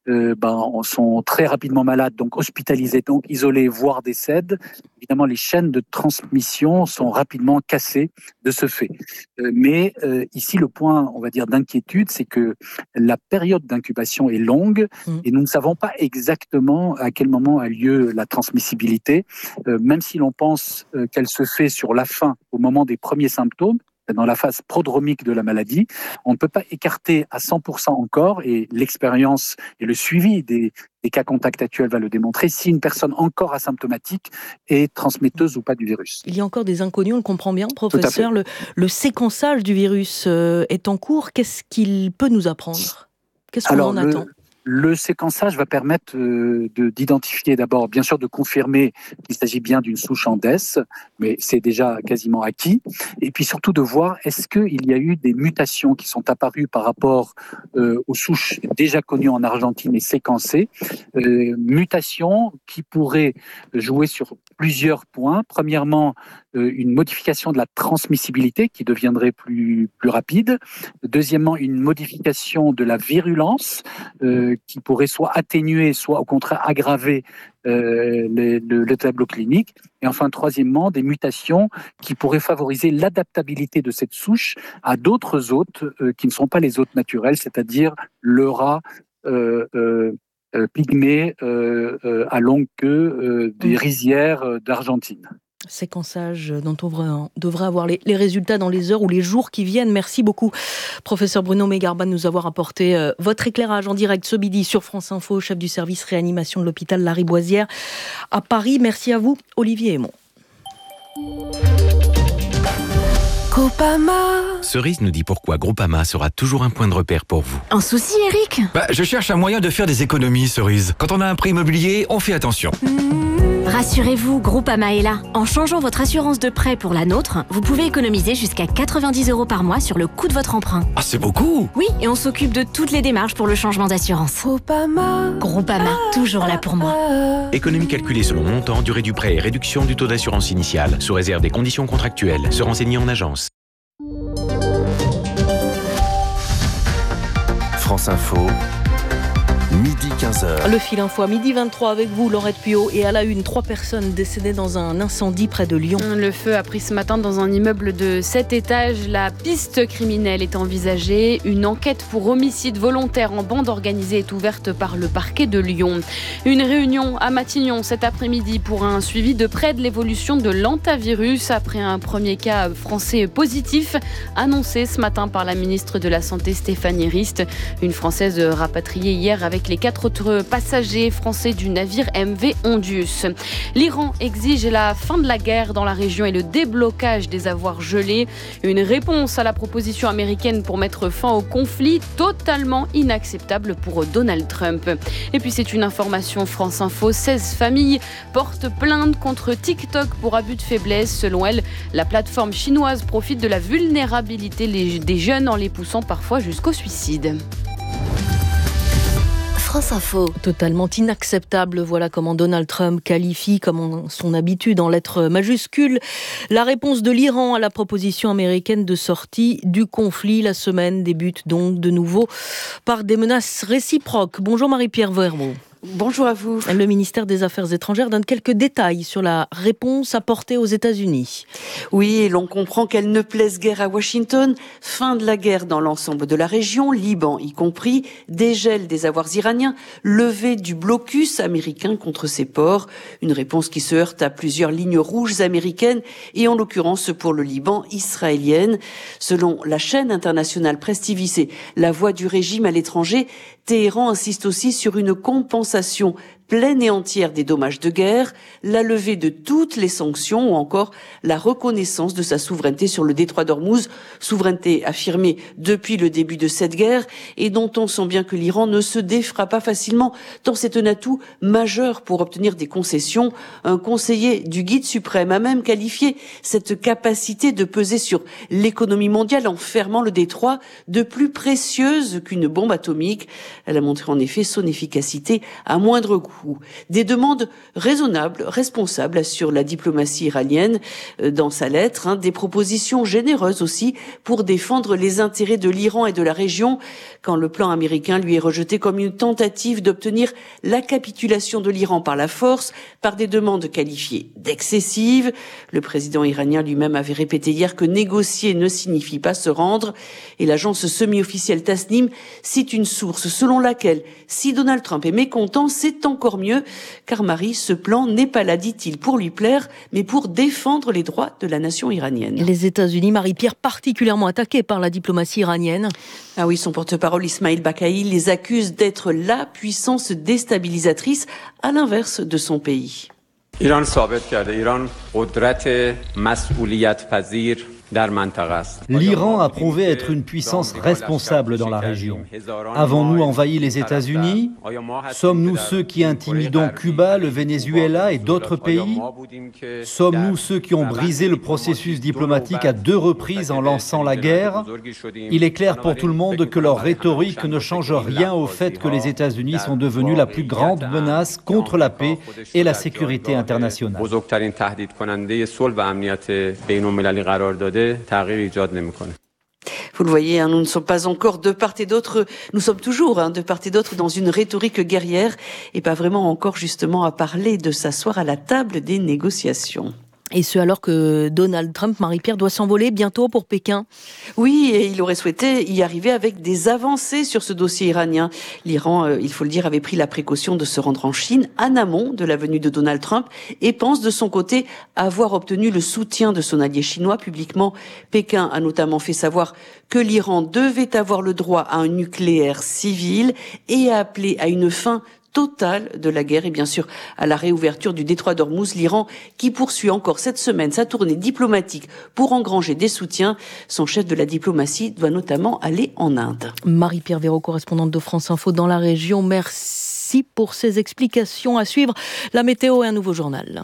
sont très rapidement malades, donc hospitalisées, donc isolées, voire décèdent, évidemment, les chaînes de transmission sont rapidement cassées de ce fait. Mais ici, le point, on va dire, d'inquiétude, c'est que la période d'incubation est longue et nous ne savons pas exactement à quel moment a lieu la transmissibilité, même si l'on pense qu'elle se fait sur la fin, au moment des premiers symptômes, dans la phase prodromique de la maladie. On ne peut pas écarter à 100% encore, et l'expérience et le suivi des cas contacts actuels va le démontrer, si une personne encore asymptomatique est transmetteuse ou pas du virus. Il y a encore des inconnus, on le comprend bien, professeur. Le séquençage du virus est en cours. Qu'est-ce qu'il peut nous apprendre ? Qu'est-ce qu'on en attend ? Le séquençage va permettre d'identifier d'abord, bien sûr, de confirmer qu'il s'agit bien d'une souche Andes, mais c'est déjà quasiment acquis. Et puis surtout de voir est-ce qu'il y a eu des mutations qui sont apparues par rapport aux souches déjà connues en Argentine et séquencées, mutations qui pourraient jouer sur plusieurs points. Premièrement, une modification de la transmissibilité qui deviendrait plus rapide. Deuxièmement, une modification de la virulence qui pourrait soit atténuer, soit au contraire aggraver le tableau clinique. Et enfin, troisièmement, des mutations qui pourraient favoriser l'adaptabilité de cette souche à d'autres hôtes qui ne sont pas les hôtes naturels, c'est-à-dire le rat pygmée à longue queue des rizières d'Argentine. Séquençage dont on devrait avoir les résultats dans les heures ou les jours qui viennent. Merci beaucoup, professeur Bruno Megarba, de nous avoir apporté votre éclairage en direct ce midi sur France Info, chef du service réanimation de l'hôpital Lariboisière à Paris. Merci à vous, Olivier Aymon. Groupama. Cerise nous dit pourquoi Groupama sera toujours un point de repère pour vous. Un souci, Eric ? Je cherche un moyen de faire des économies, Cerise. Quand on a un prêt immobilier, on fait attention. Rassurez-vous, Groupama est là. En changeant votre assurance de prêt pour la nôtre, vous pouvez économiser jusqu'à 90 € par mois sur le coût de votre emprunt. Ah, c'est beaucoup! Oui, et on s'occupe de toutes les démarches pour le changement d'assurance. Groupama, toujours là pour moi. Économie calculée selon montant, durée du prêt et réduction du taux d'assurance initiale, sous réserve des conditions contractuelles. Se renseigner en agence. France Info, midi 15h. Le fil info à midi 23 avec vous, Laurette Puot. Et à la une, 3 personnes décédées dans un incendie près de Lyon. Le feu a pris ce matin dans un immeuble de 7 étages. La piste criminelle est envisagée. Une enquête pour homicide volontaire en bande organisée est ouverte par le parquet de Lyon. Une réunion à Matignon cet après-midi pour un suivi de près de l'évolution de l'hantavirus après un premier cas français positif annoncé ce matin par la ministre de la Santé Stéphanie Rist. Une Française rapatriée hier avec les 4 autres passagers français du navire MV Ondius. L'Iran exige la fin de la guerre dans la région et le déblocage des avoirs gelés. Une réponse à la proposition américaine pour mettre fin au conflit totalement inacceptable pour Donald Trump. Et puis c'est une information France Info, 16 familles portent plainte contre TikTok pour abus de faiblesse. Selon elle, la plateforme chinoise profite de la vulnérabilité des jeunes en les poussant parfois jusqu'au suicide. France Info. Totalement inacceptable, voilà comment Donald Trump qualifie, comme en son habitude en lettres majuscules, la réponse de l'Iran à la proposition américaine de sortie du conflit. La semaine débute donc de nouveau par des menaces réciproques. Bonjour Marie-Pierre Verbeau. Bonjour à vous. Le ministère des Affaires étrangères donne quelques détails sur la réponse apportée aux États-Unis. Oui, et l'on comprend qu'elle ne plaise guère à Washington. Fin de la guerre dans l'ensemble de la région, Liban y compris, dégel des avoirs iraniens, levée du blocus américain contre ces ports. Une réponse qui se heurte à plusieurs lignes rouges américaines et en l'occurrence pour le Liban, israélienne. Selon la chaîne internationale Presse TV, c'est la voix du régime à l'étranger. Téhéran insiste aussi sur une compensation pleine et entière des dommages de guerre, la levée de toutes les sanctions ou encore la reconnaissance de sa souveraineté sur le détroit d'Ormuz, souveraineté affirmée depuis le début de cette guerre et dont on sent bien que l'Iran ne se défera pas facilement tant c'est un atout majeur pour obtenir des concessions. Un conseiller du guide suprême a même qualifié cette capacité de peser sur l'économie mondiale en fermant le détroit de plus précieuse qu'une bombe atomique. Elle a montré en effet son efficacité à moindre coût. Des demandes raisonnables, responsables, assure la diplomatie iranienne dans sa lettre, des propositions généreuses aussi pour défendre les intérêts de l'Iran et de la région, quand le plan américain lui est rejeté comme une tentative d'obtenir la capitulation de l'Iran par la force, par des demandes qualifiées d'excessives. Le président iranien lui-même avait répété hier que négocier ne signifie pas se rendre, et l'agence semi-officielle Tasnim cite une source selon laquelle si Donald Trump est mécontent, c'est encore mieux, car Marie, ce plan n'est pas là, dit-il, pour lui plaire, mais pour défendre les droits de la nation iranienne. Les États-Unis, Marie-Pierre, particulièrement attaqués par la diplomatie iranienne. Ah oui, son porte-parole Ismail Baqai les accuse d'être la puissance déstabilisatrice, à l'inverse de son pays. L'Iran a prouvé être une puissance responsable dans la région. Avons-nous envahi les États-Unis ? Sommes-nous ceux qui intimidons Cuba, le Venezuela et d'autres pays ? Sommes-nous ceux qui ont brisé le processus diplomatique à 2 reprises en lançant la guerre ? Il est clair pour tout le monde que leur rhétorique ne change rien au fait que les États-Unis sont devenus la plus grande menace contre la paix et la sécurité internationale. Vous le voyez, nous ne sommes pas encore de part et d'autre, nous sommes toujours de part et d'autre dans une rhétorique guerrière et pas vraiment encore justement à parler de s'asseoir à la table des négociations. Et ce alors que Donald Trump, Marie-Pierre, doit s'envoler bientôt pour Pékin. Oui, et il aurait souhaité y arriver avec des avancées sur ce dossier iranien. L'Iran, il faut le dire, avait pris la précaution de se rendre en Chine en amont de la venue de Donald Trump et pense de son côté avoir obtenu le soutien de son allié chinois publiquement. Pékin a notamment fait savoir que l'Iran devait avoir le droit à un nucléaire civil et a appelé à une fin totale de la guerre et bien sûr à la réouverture du détroit d'Ormuz. L'Iran qui poursuit encore cette semaine sa tournée diplomatique pour engranger des soutiens. Son chef de la diplomatie doit notamment aller en Inde. Marie-Pierre Véraud, correspondante de France Info dans la région. Merci pour ces explications. À suivre, la météo et un nouveau journal.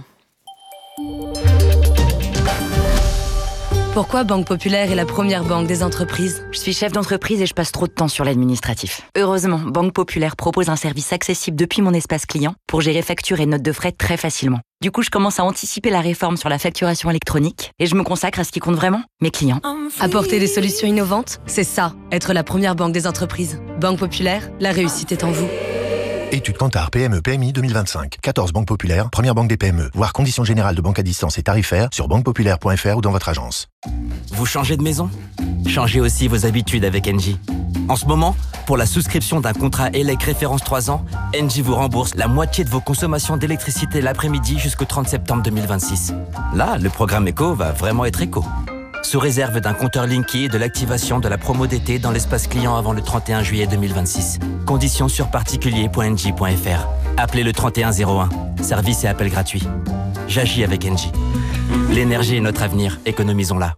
Pourquoi Banque Populaire est la première banque des entreprises ? Je suis chef d'entreprise et je passe trop de temps sur l'administratif. Heureusement, Banque Populaire propose un service accessible depuis mon espace client pour gérer factures et notes de frais très facilement. Du coup, je commence à anticiper la réforme sur la facturation électronique et je me consacre à ce qui compte vraiment, mes clients. Apporter des solutions innovantes, c'est ça, être la première banque des entreprises. Banque Populaire, la réussite est en vous. Étude Kantar PME PMI 2025. 14 banques populaires, première banque des PME. Voir conditions générales de banque à distance et tarifaires sur banquepopulaire.fr ou dans votre agence. Vous changez de maison ? Changez aussi vos habitudes avec Engie. En ce moment, pour la souscription d'un contrat ELEC référence 3 ans, Engie vous rembourse la moitié de vos consommations d'électricité l'après-midi jusqu'au 30 septembre 2026. Là, le programme éco va vraiment être éco. Sous réserve d'un compteur Linky et de l'activation de la promo d'été dans l'espace client avant le 31 juillet 2026. Conditions sur particulier.engie.fr. Appelez le 3101. Service et appel gratuit. J'agis avec Engie. L'énergie est notre avenir, économisons-la.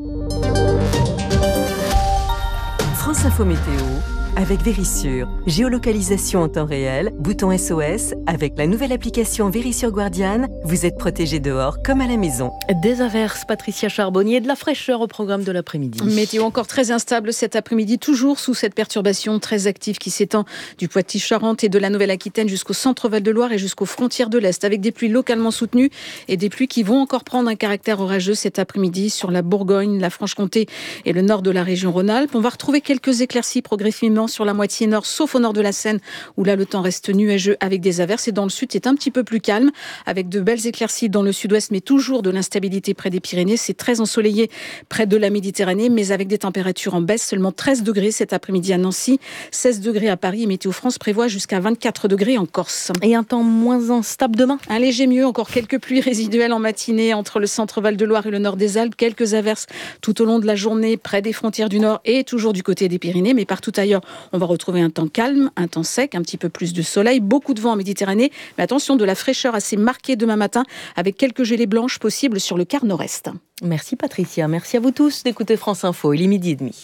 France Info Météo avec Vérissure. Géolocalisation en temps réel, bouton SOS. Avec la nouvelle application Vérissure Guardian, vous êtes protégé dehors comme à la maison. Des averses, Patricia Charbonnier, de la fraîcheur au programme de l'après-midi. Météo encore très instable cet après-midi, toujours sous cette perturbation très active qui s'étend du Poitou-Charentes et de la Nouvelle-Aquitaine jusqu'au centre Val-de-Loire et jusqu'aux frontières de l'Est, avec des pluies localement soutenues et des pluies qui vont encore prendre un caractère orageux cet après-midi sur la Bourgogne, la Franche-Comté et le nord de la région Rhône-Alpes. On va retrouver quelques éclaircies progressivement sur la moitié nord, sauf au nord de la Seine, où là le temps reste nuageux avec des averses. Et dans le sud, c'est un petit peu plus calme, avec de belles éclaircies dans le sud-ouest, mais toujours de l'instabilité près des Pyrénées. C'est très ensoleillé près de la Méditerranée, mais avec des températures en baisse. Seulement 13 degrés cet après-midi à Nancy, 16 degrés à Paris. Et Météo France prévoit jusqu'à 24 degrés en Corse. Et un temps moins instable demain ? Un léger mieux, encore quelques pluies résiduelles en matinée entre le centre Val-de-Loire et le nord des Alpes. Quelques averses tout au long de la journée près des frontières du nord et toujours du côté des Pyrénées, mais partout ailleurs, on va retrouver un temps calme, un temps sec, un petit peu plus de soleil, beaucoup de vent en Méditerranée, mais attention, de la fraîcheur assez marquée demain matin, avec quelques gelées blanches possibles sur le quart nord-est. Merci Patricia, merci à vous tous d'écouter France Info, il est 12h30.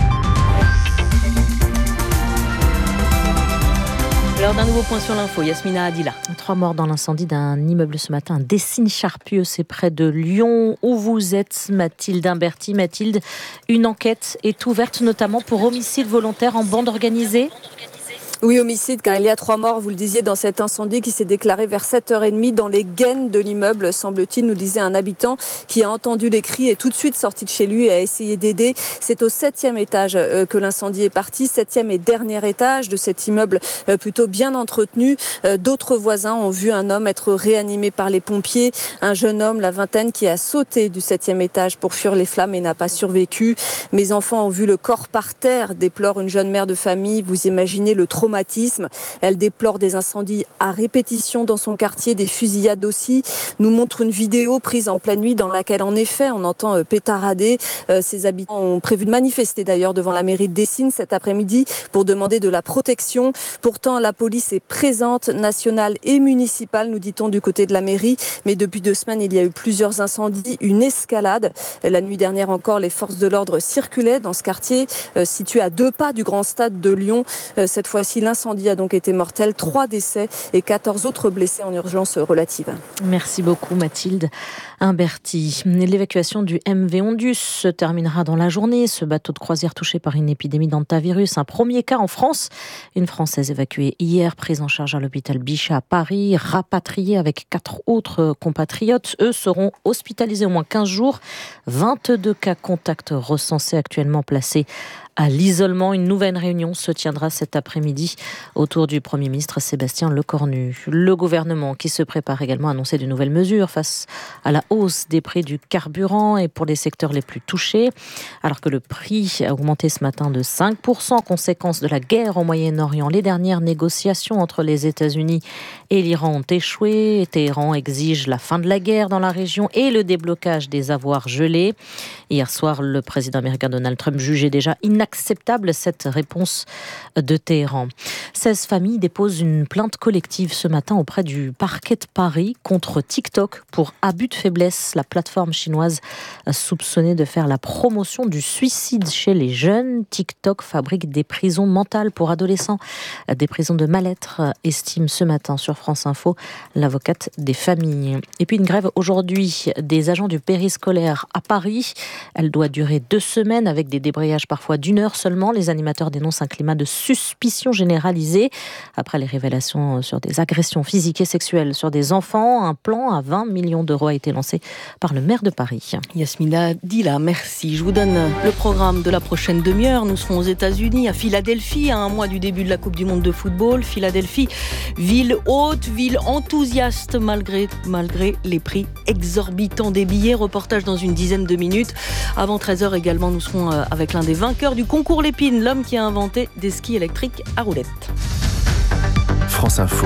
L'heure d'un nouveau point sur l'info, Yasmina Adila. 3 morts dans l'incendie d'un immeuble ce matin, un Dessines-Charpieu, c'est près de Lyon, où vous êtes, Mathilde Imberti. Mathilde, une enquête est ouverte notamment pour homicide volontaire en bande organisée. Oui, homicide, car il y a 3 morts, vous le disiez, dans cet incendie qui s'est déclaré vers 7h30 dans les gaines de l'immeuble, semble-t-il, nous disait un habitant qui a entendu les cris et tout de suite sorti de chez lui et a essayé d'aider. C'est au 7e étage que l'incendie est parti, 7e et dernier étage de cet immeuble plutôt bien entretenu. D'autres voisins ont vu un homme être réanimé par les pompiers, un jeune homme, la vingtaine, qui a sauté du 7e étage pour fuir les flammes et n'a pas survécu. Mes enfants ont vu le corps par terre, déplore une jeune mère de famille. Vous imaginez le traumatisme traumatisme. Elle déplore des incendies à répétition dans son quartier, des fusillades aussi. Nous montre une vidéo prise en pleine nuit dans laquelle, en effet, on entend pétarader. Ses habitants ont prévu de manifester d'ailleurs devant la mairie de Dessines cet après-midi pour demander de la protection. Pourtant, la police est présente, nationale et municipale, nous dit-on, du côté de la mairie. Mais depuis 2 semaines, il y a eu plusieurs incendies, une escalade. La nuit dernière encore, les forces de l'ordre circulaient dans ce quartier, situé à 2 pas du grand stade de Lyon. Cette fois-ci, l'incendie a donc été mortel. 3 décès et 14 autres blessés en urgence relative. Merci beaucoup Mathilde Imberti. L'évacuation du MV Ondus se terminera dans la journée. Ce bateau de croisière touché par une épidémie d'hantavirus, un premier cas en France. Une Française évacuée hier, prise en charge à l'hôpital Bichat à Paris, rapatriée avec 4 autres compatriotes. Eux seront hospitalisés au moins 15 jours. 22 cas contacts recensés, actuellement placés à l'isolement. Une nouvelle réunion se tiendra cet après-midi autour du Premier ministre Sébastien Lecornu. Le gouvernement qui se prépare également à annoncer de nouvelles mesures face à la hausse des prix du carburant et pour les secteurs les plus touchés. Alors que le prix a augmenté ce matin de 5%, conséquence de la guerre au Moyen-Orient. Les dernières négociations entre les États-Unis et l'Iran ont échoué. Téhéran exige la fin de la guerre dans la région et le déblocage des avoirs gelés. Hier soir, le président américain Donald Trump jugeait déjà inacceptable cette réponse de Téhéran. 16 familles déposent une plainte collective ce matin auprès du parquet de Paris contre TikTok pour abus de faiblesse. La plateforme chinoise soupçonnée de faire la promotion du suicide chez les jeunes. TikTok fabrique des prisons mentales pour adolescents, des prisons de mal-être, estime ce matin sur France Info l'avocate des familles. Et puis une grève aujourd'hui des agents du périscolaire à Paris. Elle doit durer 2 semaines avec des débrayages parfois d'1 heure seulement. Les animateurs dénoncent un climat de suspicion généralisée après les révélations sur des agressions physiques et sexuelles sur des enfants. Un plan à 20 millions d'euros a été lancé par le maire de Paris. Yasmina Dila, merci. Je vous donne le programme de la prochaine demi-heure. Nous serons aux États-Unis, à Philadelphie, à 1 mois du début de la Coupe du Monde de football. Philadelphie, ville haute, ville enthousiaste malgré les prix exorbitants des billets. Reportage dans une dizaine de minutes. Avant 13h également, nous serons avec l'un des vainqueurs du concours Lépine, l'homme qui a inventé des skis électriques à roulettes. France Info,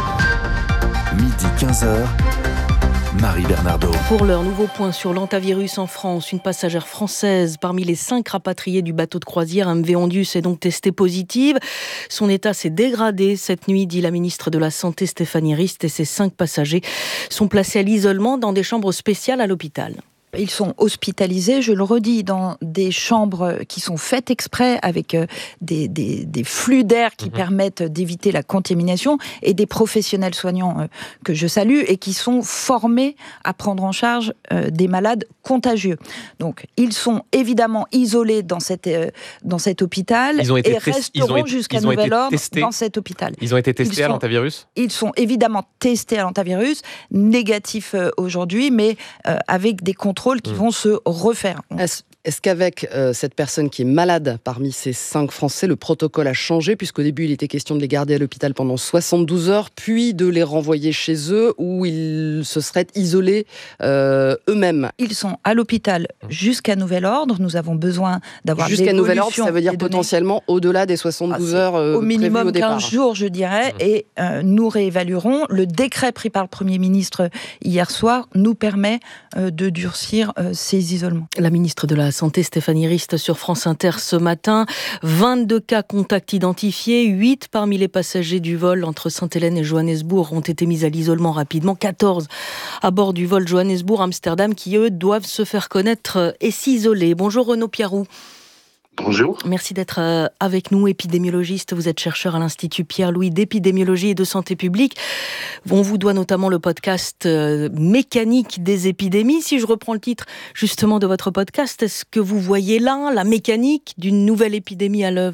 midi 15h, Marie Bernardo. Pour leur nouveau point sur l'hantavirus en France, une passagère française parmi les 5 rapatriés du bateau de croisière MV Ondus est donc testée positive. Son état s'est dégradé cette nuit, dit la ministre de la Santé Stéphanie Rist, et ses 5 passagers sont placés à l'isolement dans des chambres spéciales à l'hôpital. Ils sont hospitalisés, je le redis, dans des chambres qui sont faites exprès avec des flux d'air qui permettent d'éviter la contamination et des professionnels soignants que je salue et qui sont formés à prendre en charge des malades contagieux. Donc, ils sont évidemment isolés dans cet hôpital et resteront jusqu'à nouvel ordre dans cet hôpital. Ils ont été testés à l'hantavirus ? Ils sont évidemment testés à l'hantavirus, négatifs aujourd'hui, mais avec des contrôles qui vont se refaire. Est-ce qu'avec cette personne qui est malade parmi ces 5 Français, le protocole a changé, puisqu'au début il était question de les garder à l'hôpital pendant 72 heures, puis de les renvoyer chez eux, où ils se seraient isolés eux-mêmes? Ils sont à l'hôpital jusqu'à nouvel ordre. Nous avons besoin d'avoir jusqu'à nouvel ordre, ça veut dire potentiellement au-delà des 72 heures au minimum au départ. 15 jours, je dirais, et nous réévaluerons. Le décret pris par le Premier ministre hier soir nous permet de durcir ces isolements. La ministre de la Santé Stéphanie Rist sur France Inter ce matin. 22 cas contacts identifiés, 8 parmi les passagers du vol entre Sainte-Hélène et Johannesburg ont été mis à l'isolement rapidement, 14 à bord du vol Johannesburg-Amsterdam qui eux doivent se faire connaître et s'isoler. Bonjour Renaud Piarou. Bonjour. Merci d'être avec nous, épidémiologiste. Vous êtes chercheur à l'Institut Pierre-Louis d'épidémiologie et de santé publique. On vous doit notamment le podcast Mécanique des épidémies. Si je reprends le titre justement de votre podcast, est-ce que vous voyez là la mécanique d'une nouvelle épidémie à l'œuvre ?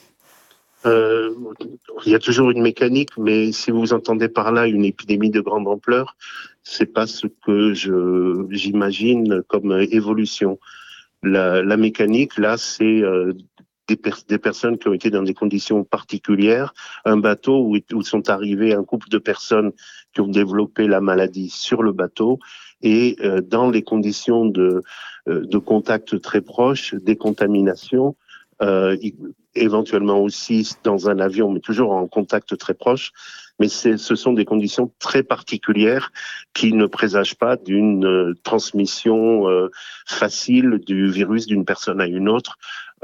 Il y a toujours une mécanique, mais si vous entendez par là une épidémie de grande ampleur, c'est pas ce que j'imagine comme évolution. La mécanique, là, c'est des personnes qui ont été dans des conditions particulières, un bateau où sont arrivés un couple de personnes qui ont développé la maladie sur le bateau et dans les conditions de contact très proches, des contaminations, éventuellement aussi dans un avion, mais toujours en contact très proche. Mais ce sont des conditions très particulières qui ne présagent pas d'une transmission facile du virus d'une personne à une autre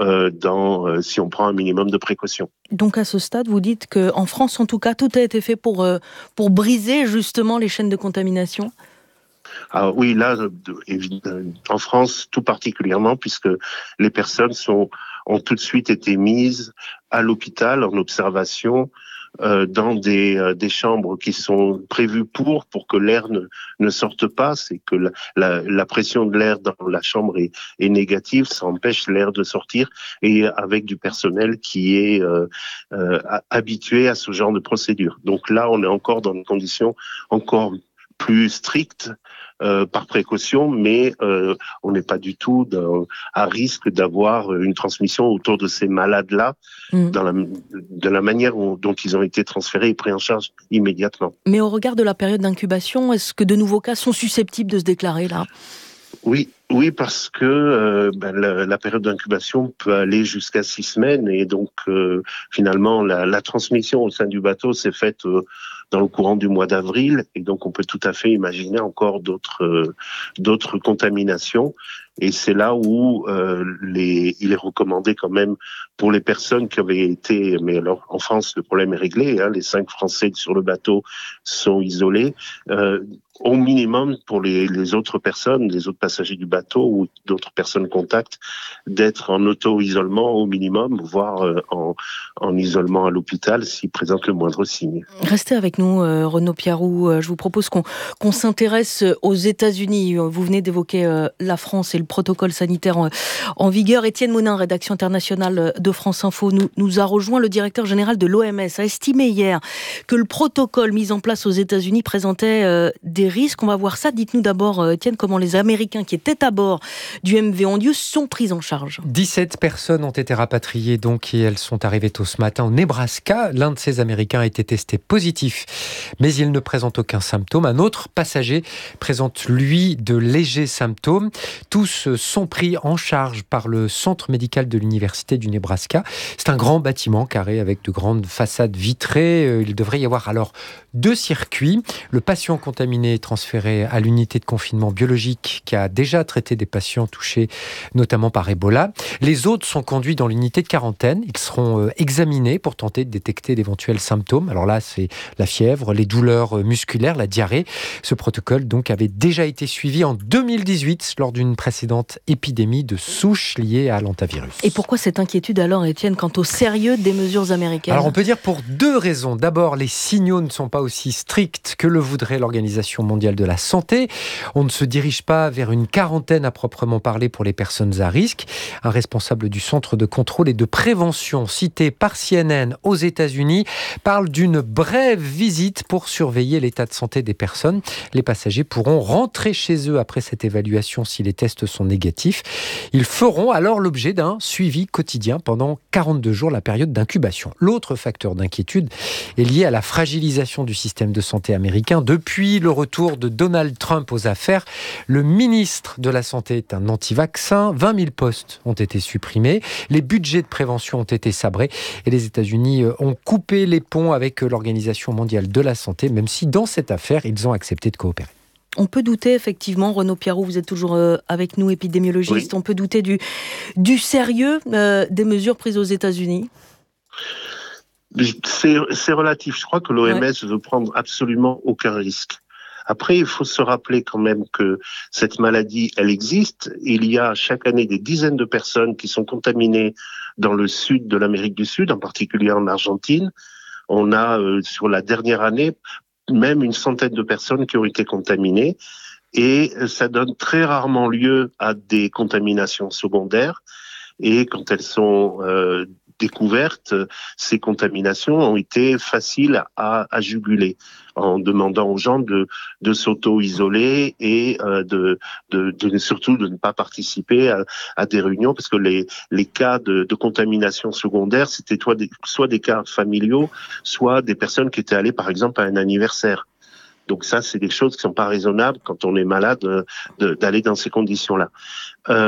si on prend un minimum de précautions. Donc à ce stade, vous dites qu'en France, en tout cas, tout a été fait pour briser justement les chaînes de contamination ? Ah oui, là, en France, tout particulièrement, puisque les personnes ont tout de suite été mises à l'hôpital en observation dans des chambres qui sont prévues pour que l'air ne sorte pas. C'est que la pression de l'air dans la chambre est négative, ça empêche l'air de sortir, et avec du personnel qui est habitué à ce genre de procédure. Donc là, on est encore dans des conditions encore plus strictes par précaution, mais on n'est pas du tout à risque d'avoir une transmission autour de ces malades-là de la manière dont ils ont été transférés et pris en charge immédiatement. Mais au regard de la période d'incubation, est-ce que de nouveaux cas sont susceptibles de se déclarer là ? Oui, parce que la période d'incubation peut aller jusqu'à 6 semaines, et donc finalement la transmission au sein du bateau s'est faite dans le courant du mois d'avril, et donc on peut tout à fait imaginer encore d'autres contaminations. Et c'est là où il est recommandé quand même pour les personnes qui avaient été, mais alors en France le problème est réglé, les 5 Français sur le bateau sont isolés. Au minimum, pour les autres personnes, les autres passagers du bateau ou d'autres personnes contacts, d'être en auto-isolement au minimum, voire en isolement à l'hôpital s'ils présentent le moindre signe. Restez avec nous, Renaud Piarou. Je vous propose qu'on s'intéresse aux États-Unis. Vous venez d'évoquer la France et le protocole sanitaire en vigueur. Étienne Monin, rédaction internationale de France Info, nous a rejoint. Le directeur général de l'OMS a estimé hier que le protocole mis en place aux États-Unis présentait des risques. On va voir ça. Dites-nous d'abord, Étienne, comment les Américains qui étaient à bord du MV Ondius sont pris en charge. 17 personnes ont été rapatriées donc, et elles sont arrivées tôt ce matin au Nebraska. L'un de ces Américains a été testé positif, mais il ne présente aucun symptôme. Un autre passager présente, lui, de légers symptômes. Tous sont pris en charge par le centre médical de l'université du Nebraska. C'est un grand bâtiment carré avec de grandes façades vitrées. Il devrait y avoir alors 2 circuits. Le patient contaminé est transféré à l'unité de confinement biologique qui a déjà traité des patients touchés notamment par Ebola. Les autres sont conduits dans l'unité de quarantaine. Ils seront examinés pour tenter de détecter d'éventuels symptômes. Alors là, c'est la fièvre, les douleurs musculaires, la diarrhée. Ce protocole donc avait déjà été suivi en 2018 lors d'une précédente épidémie de souche liée à l'hantavirus. Et pourquoi cette inquiétude alors, Étienne, quant au sérieux des mesures américaines ? Alors on peut dire pour 2 raisons. D'abord, les signaux ne sont pas aussi stricts que le voudrait l'Organisation mondiale de la santé. On ne se dirige pas vers une quarantaine à proprement parler pour les personnes à risque. Un responsable du centre de contrôle et de prévention cité par CNN aux États-Unis parle d'une brève visite pour surveiller l'état de santé des personnes. Les passagers pourront rentrer chez eux après cette évaluation si les tests sont négatifs. Ils feront alors l'objet d'un suivi quotidien pendant 42 jours, la période d'incubation. L'autre facteur d'inquiétude est lié à la fragilisation du système de santé américain. Depuis le retour de Donald Trump aux affaires, le ministre de la Santé est un anti-vaccin. 20 000 postes ont été supprimés. Les budgets de prévention ont été sabrés. Et les États-Unis ont coupé les ponts avec l'Organisation mondiale de la santé, même si dans cette affaire, ils ont accepté de coopérer. On peut douter effectivement, Renaud Piarou, vous êtes toujours avec nous, épidémiologiste, oui. On peut douter du sérieux des mesures prises aux États-Unis ? C'est relatif. Je crois que l'OMS ne veut prendre absolument aucun risque. Après, il faut se rappeler quand même que cette maladie, elle existe. Il y a chaque année des dizaines de personnes qui sont contaminées dans le sud de l'Amérique du Sud, en particulier en Argentine. On a, sur la dernière année, même une centaine de personnes qui ont été contaminées. Et ça donne très rarement lieu à des contaminations secondaires. Et quand elles sont découvertes, ces contaminations ont été faciles à juguler, en demandant aux gens de s'auto-isoler et surtout de ne pas participer à des réunions, parce que les cas de contamination secondaire, c'était soit des cas familiaux, soit des personnes qui étaient allées par exemple à un anniversaire. Donc ça, c'est des choses qui ne sont pas raisonnables quand on est malade d'aller dans ces conditions-là.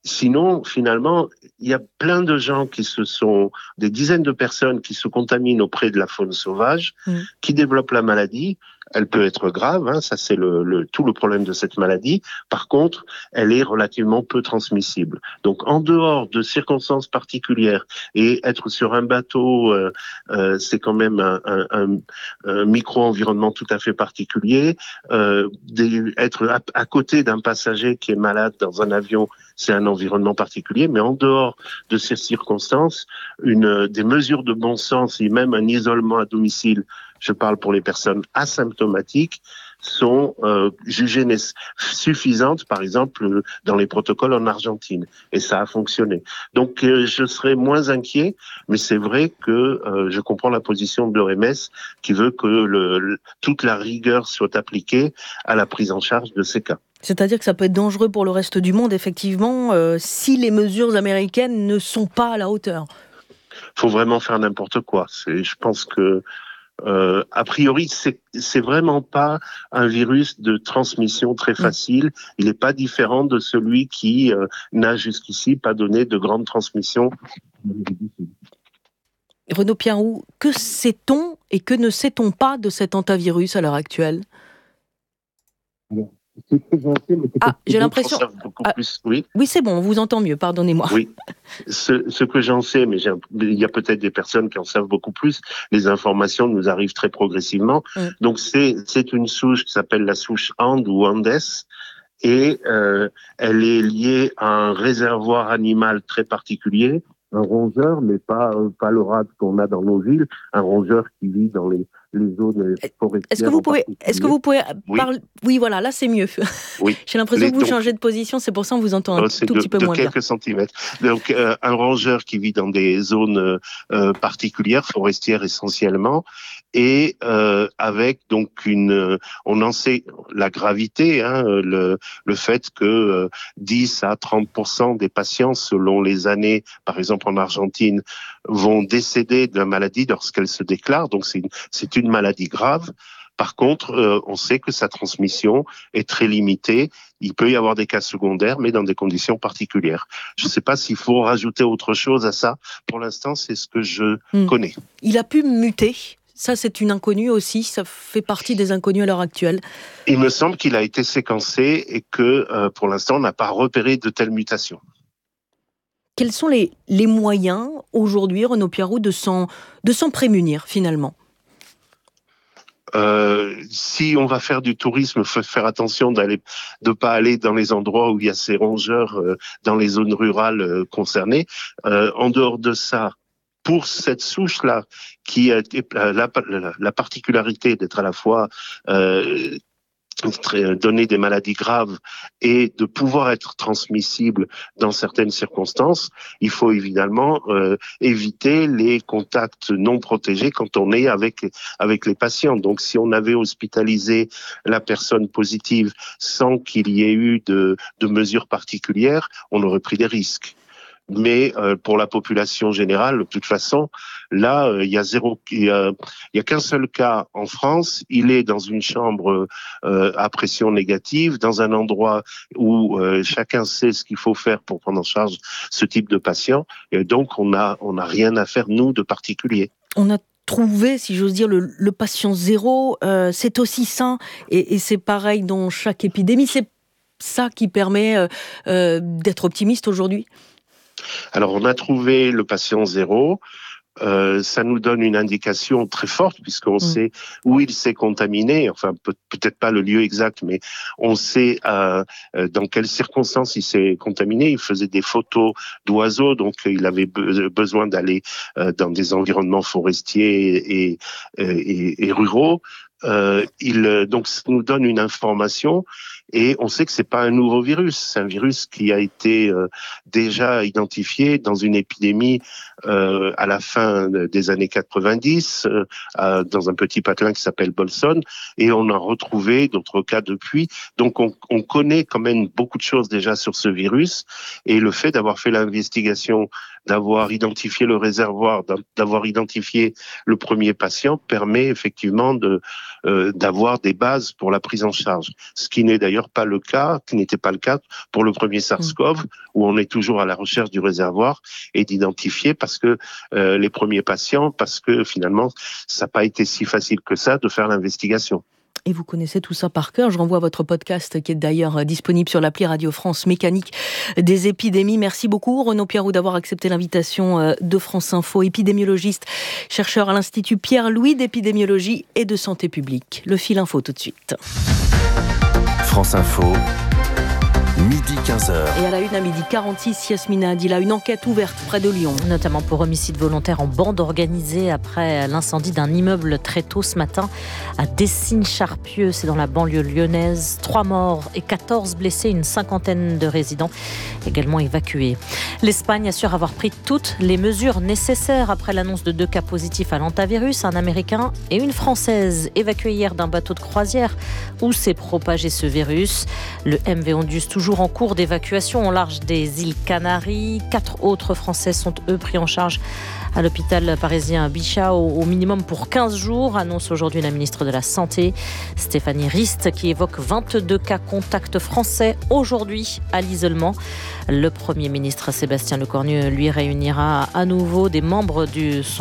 Sinon, finalement, il y a plein de gens des dizaines de personnes qui se contaminent auprès de la faune sauvage, qui développent la maladie. Elle peut être grave, ça c'est tout le problème de cette maladie. Par contre, elle est relativement peu transmissible. Donc, en dehors de circonstances particulières et être sur un bateau, c'est quand même un micro-environnement tout à fait particulier. Être à côté d'un passager qui est malade dans un avion, c'est un environnement particulier. Mais en dehors de ces circonstances, des mesures de bon sens et même un isolement à domicile, je parle pour les personnes asymptomatiques, sont jugées suffisantes, par exemple, dans les protocoles en Argentine. Et ça a fonctionné. Donc, je serais moins inquiet, mais c'est vrai que je comprends la position de l'OMS qui veut que toute la rigueur soit appliquée à la prise en charge de ces cas. C'est-à-dire que ça peut être dangereux pour le reste du monde, effectivement, si les mesures américaines ne sont pas à la hauteur. Il faut vraiment faire n'importe quoi. Je pense que a priori, c'est vraiment pas un virus de transmission très facile. Il n'est pas différent de celui qui n'a jusqu'ici pas donné de grande transmission. Renaud Piarou, que sait-on et que ne sait-on pas de cet hantavirus à l'heure actuelle ? J'ai l'impression. Oui, c'est bon, on vous entend mieux, pardonnez-moi. Oui, ce que j'en sais, mais il y a peut-être des personnes qui en savent beaucoup plus. Les informations nous arrivent très progressivement. Donc, c'est une souche qui s'appelle la souche Andes ou Andes. Et elle est liée à un réservoir animal très particulier, un rongeur, mais pas le rat qu'on a dans nos villes, un rongeur qui vit dans les zones forestières. Est-ce que vous pouvez parler... Oui, voilà, là c'est mieux. Oui. J'ai l'impression que vous changez de position, c'est pour ça qu'on vous entend un tout petit peu moins bien. De quelques centimètres. Donc, un rongeur qui vit dans des zones particulières, forestières essentiellement, et avec donc on en sait la gravité, le fait que 10 à 30% des patients, selon les années, par exemple en Argentine, vont décéder de la maladie lorsqu'elle se déclare. Donc c'est une maladie grave. Par contre, on sait que sa transmission est très limitée. Il peut y avoir des cas secondaires, mais dans des conditions particulières. Je ne sais pas s'il faut rajouter autre chose à ça. Pour l'instant, c'est ce que je connais. Il a pu muter. Ça, c'est une inconnue aussi. Ça fait partie des inconnues à l'heure actuelle. Il me semble qu'il a été séquencé et que, pour l'instant, on n'a pas repéré de telles mutations. Quels sont les moyens, aujourd'hui, Renaud Piarou, de s'en prémunir, finalement ? Si on va faire du tourisme, il faut faire attention de pas aller dans les endroits où il y a ces rongeurs, dans les zones rurales concernées. En dehors de ça, pour cette souche-là, qui a la particularité d'être à la fois donner des maladies graves et de pouvoir être transmissible dans certaines circonstances, il faut évidemment éviter les contacts non protégés quand on est avec les patients. Donc, si on avait hospitalisé la personne positive sans qu'il y ait eu de mesures particulières, on aurait pris des risques. Mais pour la population générale, de toute façon, là, il y a qu'un seul cas en France. Il est dans une chambre à pression négative, dans un endroit où chacun sait ce qu'il faut faire pour prendre en charge ce type de patient. Et donc, on n'a rien à faire, nous, de particulier. On a trouvé, si j'ose dire, le patient zéro. C'est aussi sain, et c'est pareil dans chaque épidémie. C'est ça qui permet d'être optimiste aujourd'hui ? Alors, on a trouvé le patient zéro. Ça nous donne une indication très forte puisqu'on sait où il s'est contaminé, enfin peut-être pas le lieu exact, mais on sait dans quelles circonstances il s'est contaminé. Il faisait des photos d'oiseaux, donc il avait besoin d'aller dans des environnements forestiers et ruraux. Donc ça nous donne une information et on sait que c'est pas un nouveau virus, c'est un virus qui a été déjà identifié dans une épidémie à la fin des années 90 dans un petit patelin qui s'appelle Bolson, et on a retrouvé d'autres cas depuis. Donc on connaît quand même beaucoup de choses déjà sur ce virus, et le fait d'avoir fait l'investigation, d'avoir identifié le réservoir, d'avoir identifié le premier patient permet effectivement d'avoir des bases pour la prise en charge, ce qui n'est d'ailleurs d'ailleurs pas le cas, qui n'était pas le cas pour le premier SARS-CoV, où on est toujours à la recherche du réservoir et d'identifier parce que les premiers patients, parce que finalement, ça n'a pas été si facile que ça de faire l'investigation. Et vous connaissez tout ça par cœur. Je renvoie à votre podcast qui est d'ailleurs disponible sur l'appli Radio France Mécanique des épidémies. Merci beaucoup Renaud Pierroux d'avoir accepté l'invitation de France Info, épidémiologiste, chercheur à l'Institut Pierre-Louis d'épidémiologie et de santé publique. Le fil info tout de suite. France Info. Midi 15h. Et à la une à midi 46, Yasmina Adila, une enquête ouverte près de Lyon. Notamment pour homicide volontaire en bande organisée après l'incendie d'un immeuble très tôt ce matin à Dessines-Charpieu, c'est dans la banlieue lyonnaise. 3 morts et 14 blessés, une cinquantaine de résidents également évacués. L'Espagne assure avoir pris toutes les mesures nécessaires après l'annonce de 2 cas positifs à l'hantavirus, un Américain et une Française, évacués hier d'un bateau de croisière où s'est propagé ce virus. Le MV Ondus toujours en cours d'évacuation au large des îles Canaries. 4 autres Français sont eux pris en charge à l'hôpital parisien Bichat au minimum pour 15 jours, annonce aujourd'hui la ministre de la Santé, Stéphanie Rist, qui évoque 22 cas contacts français aujourd'hui à l'isolement. Le Premier ministre Sébastien Lecornu lui réunira à nouveau des membres de son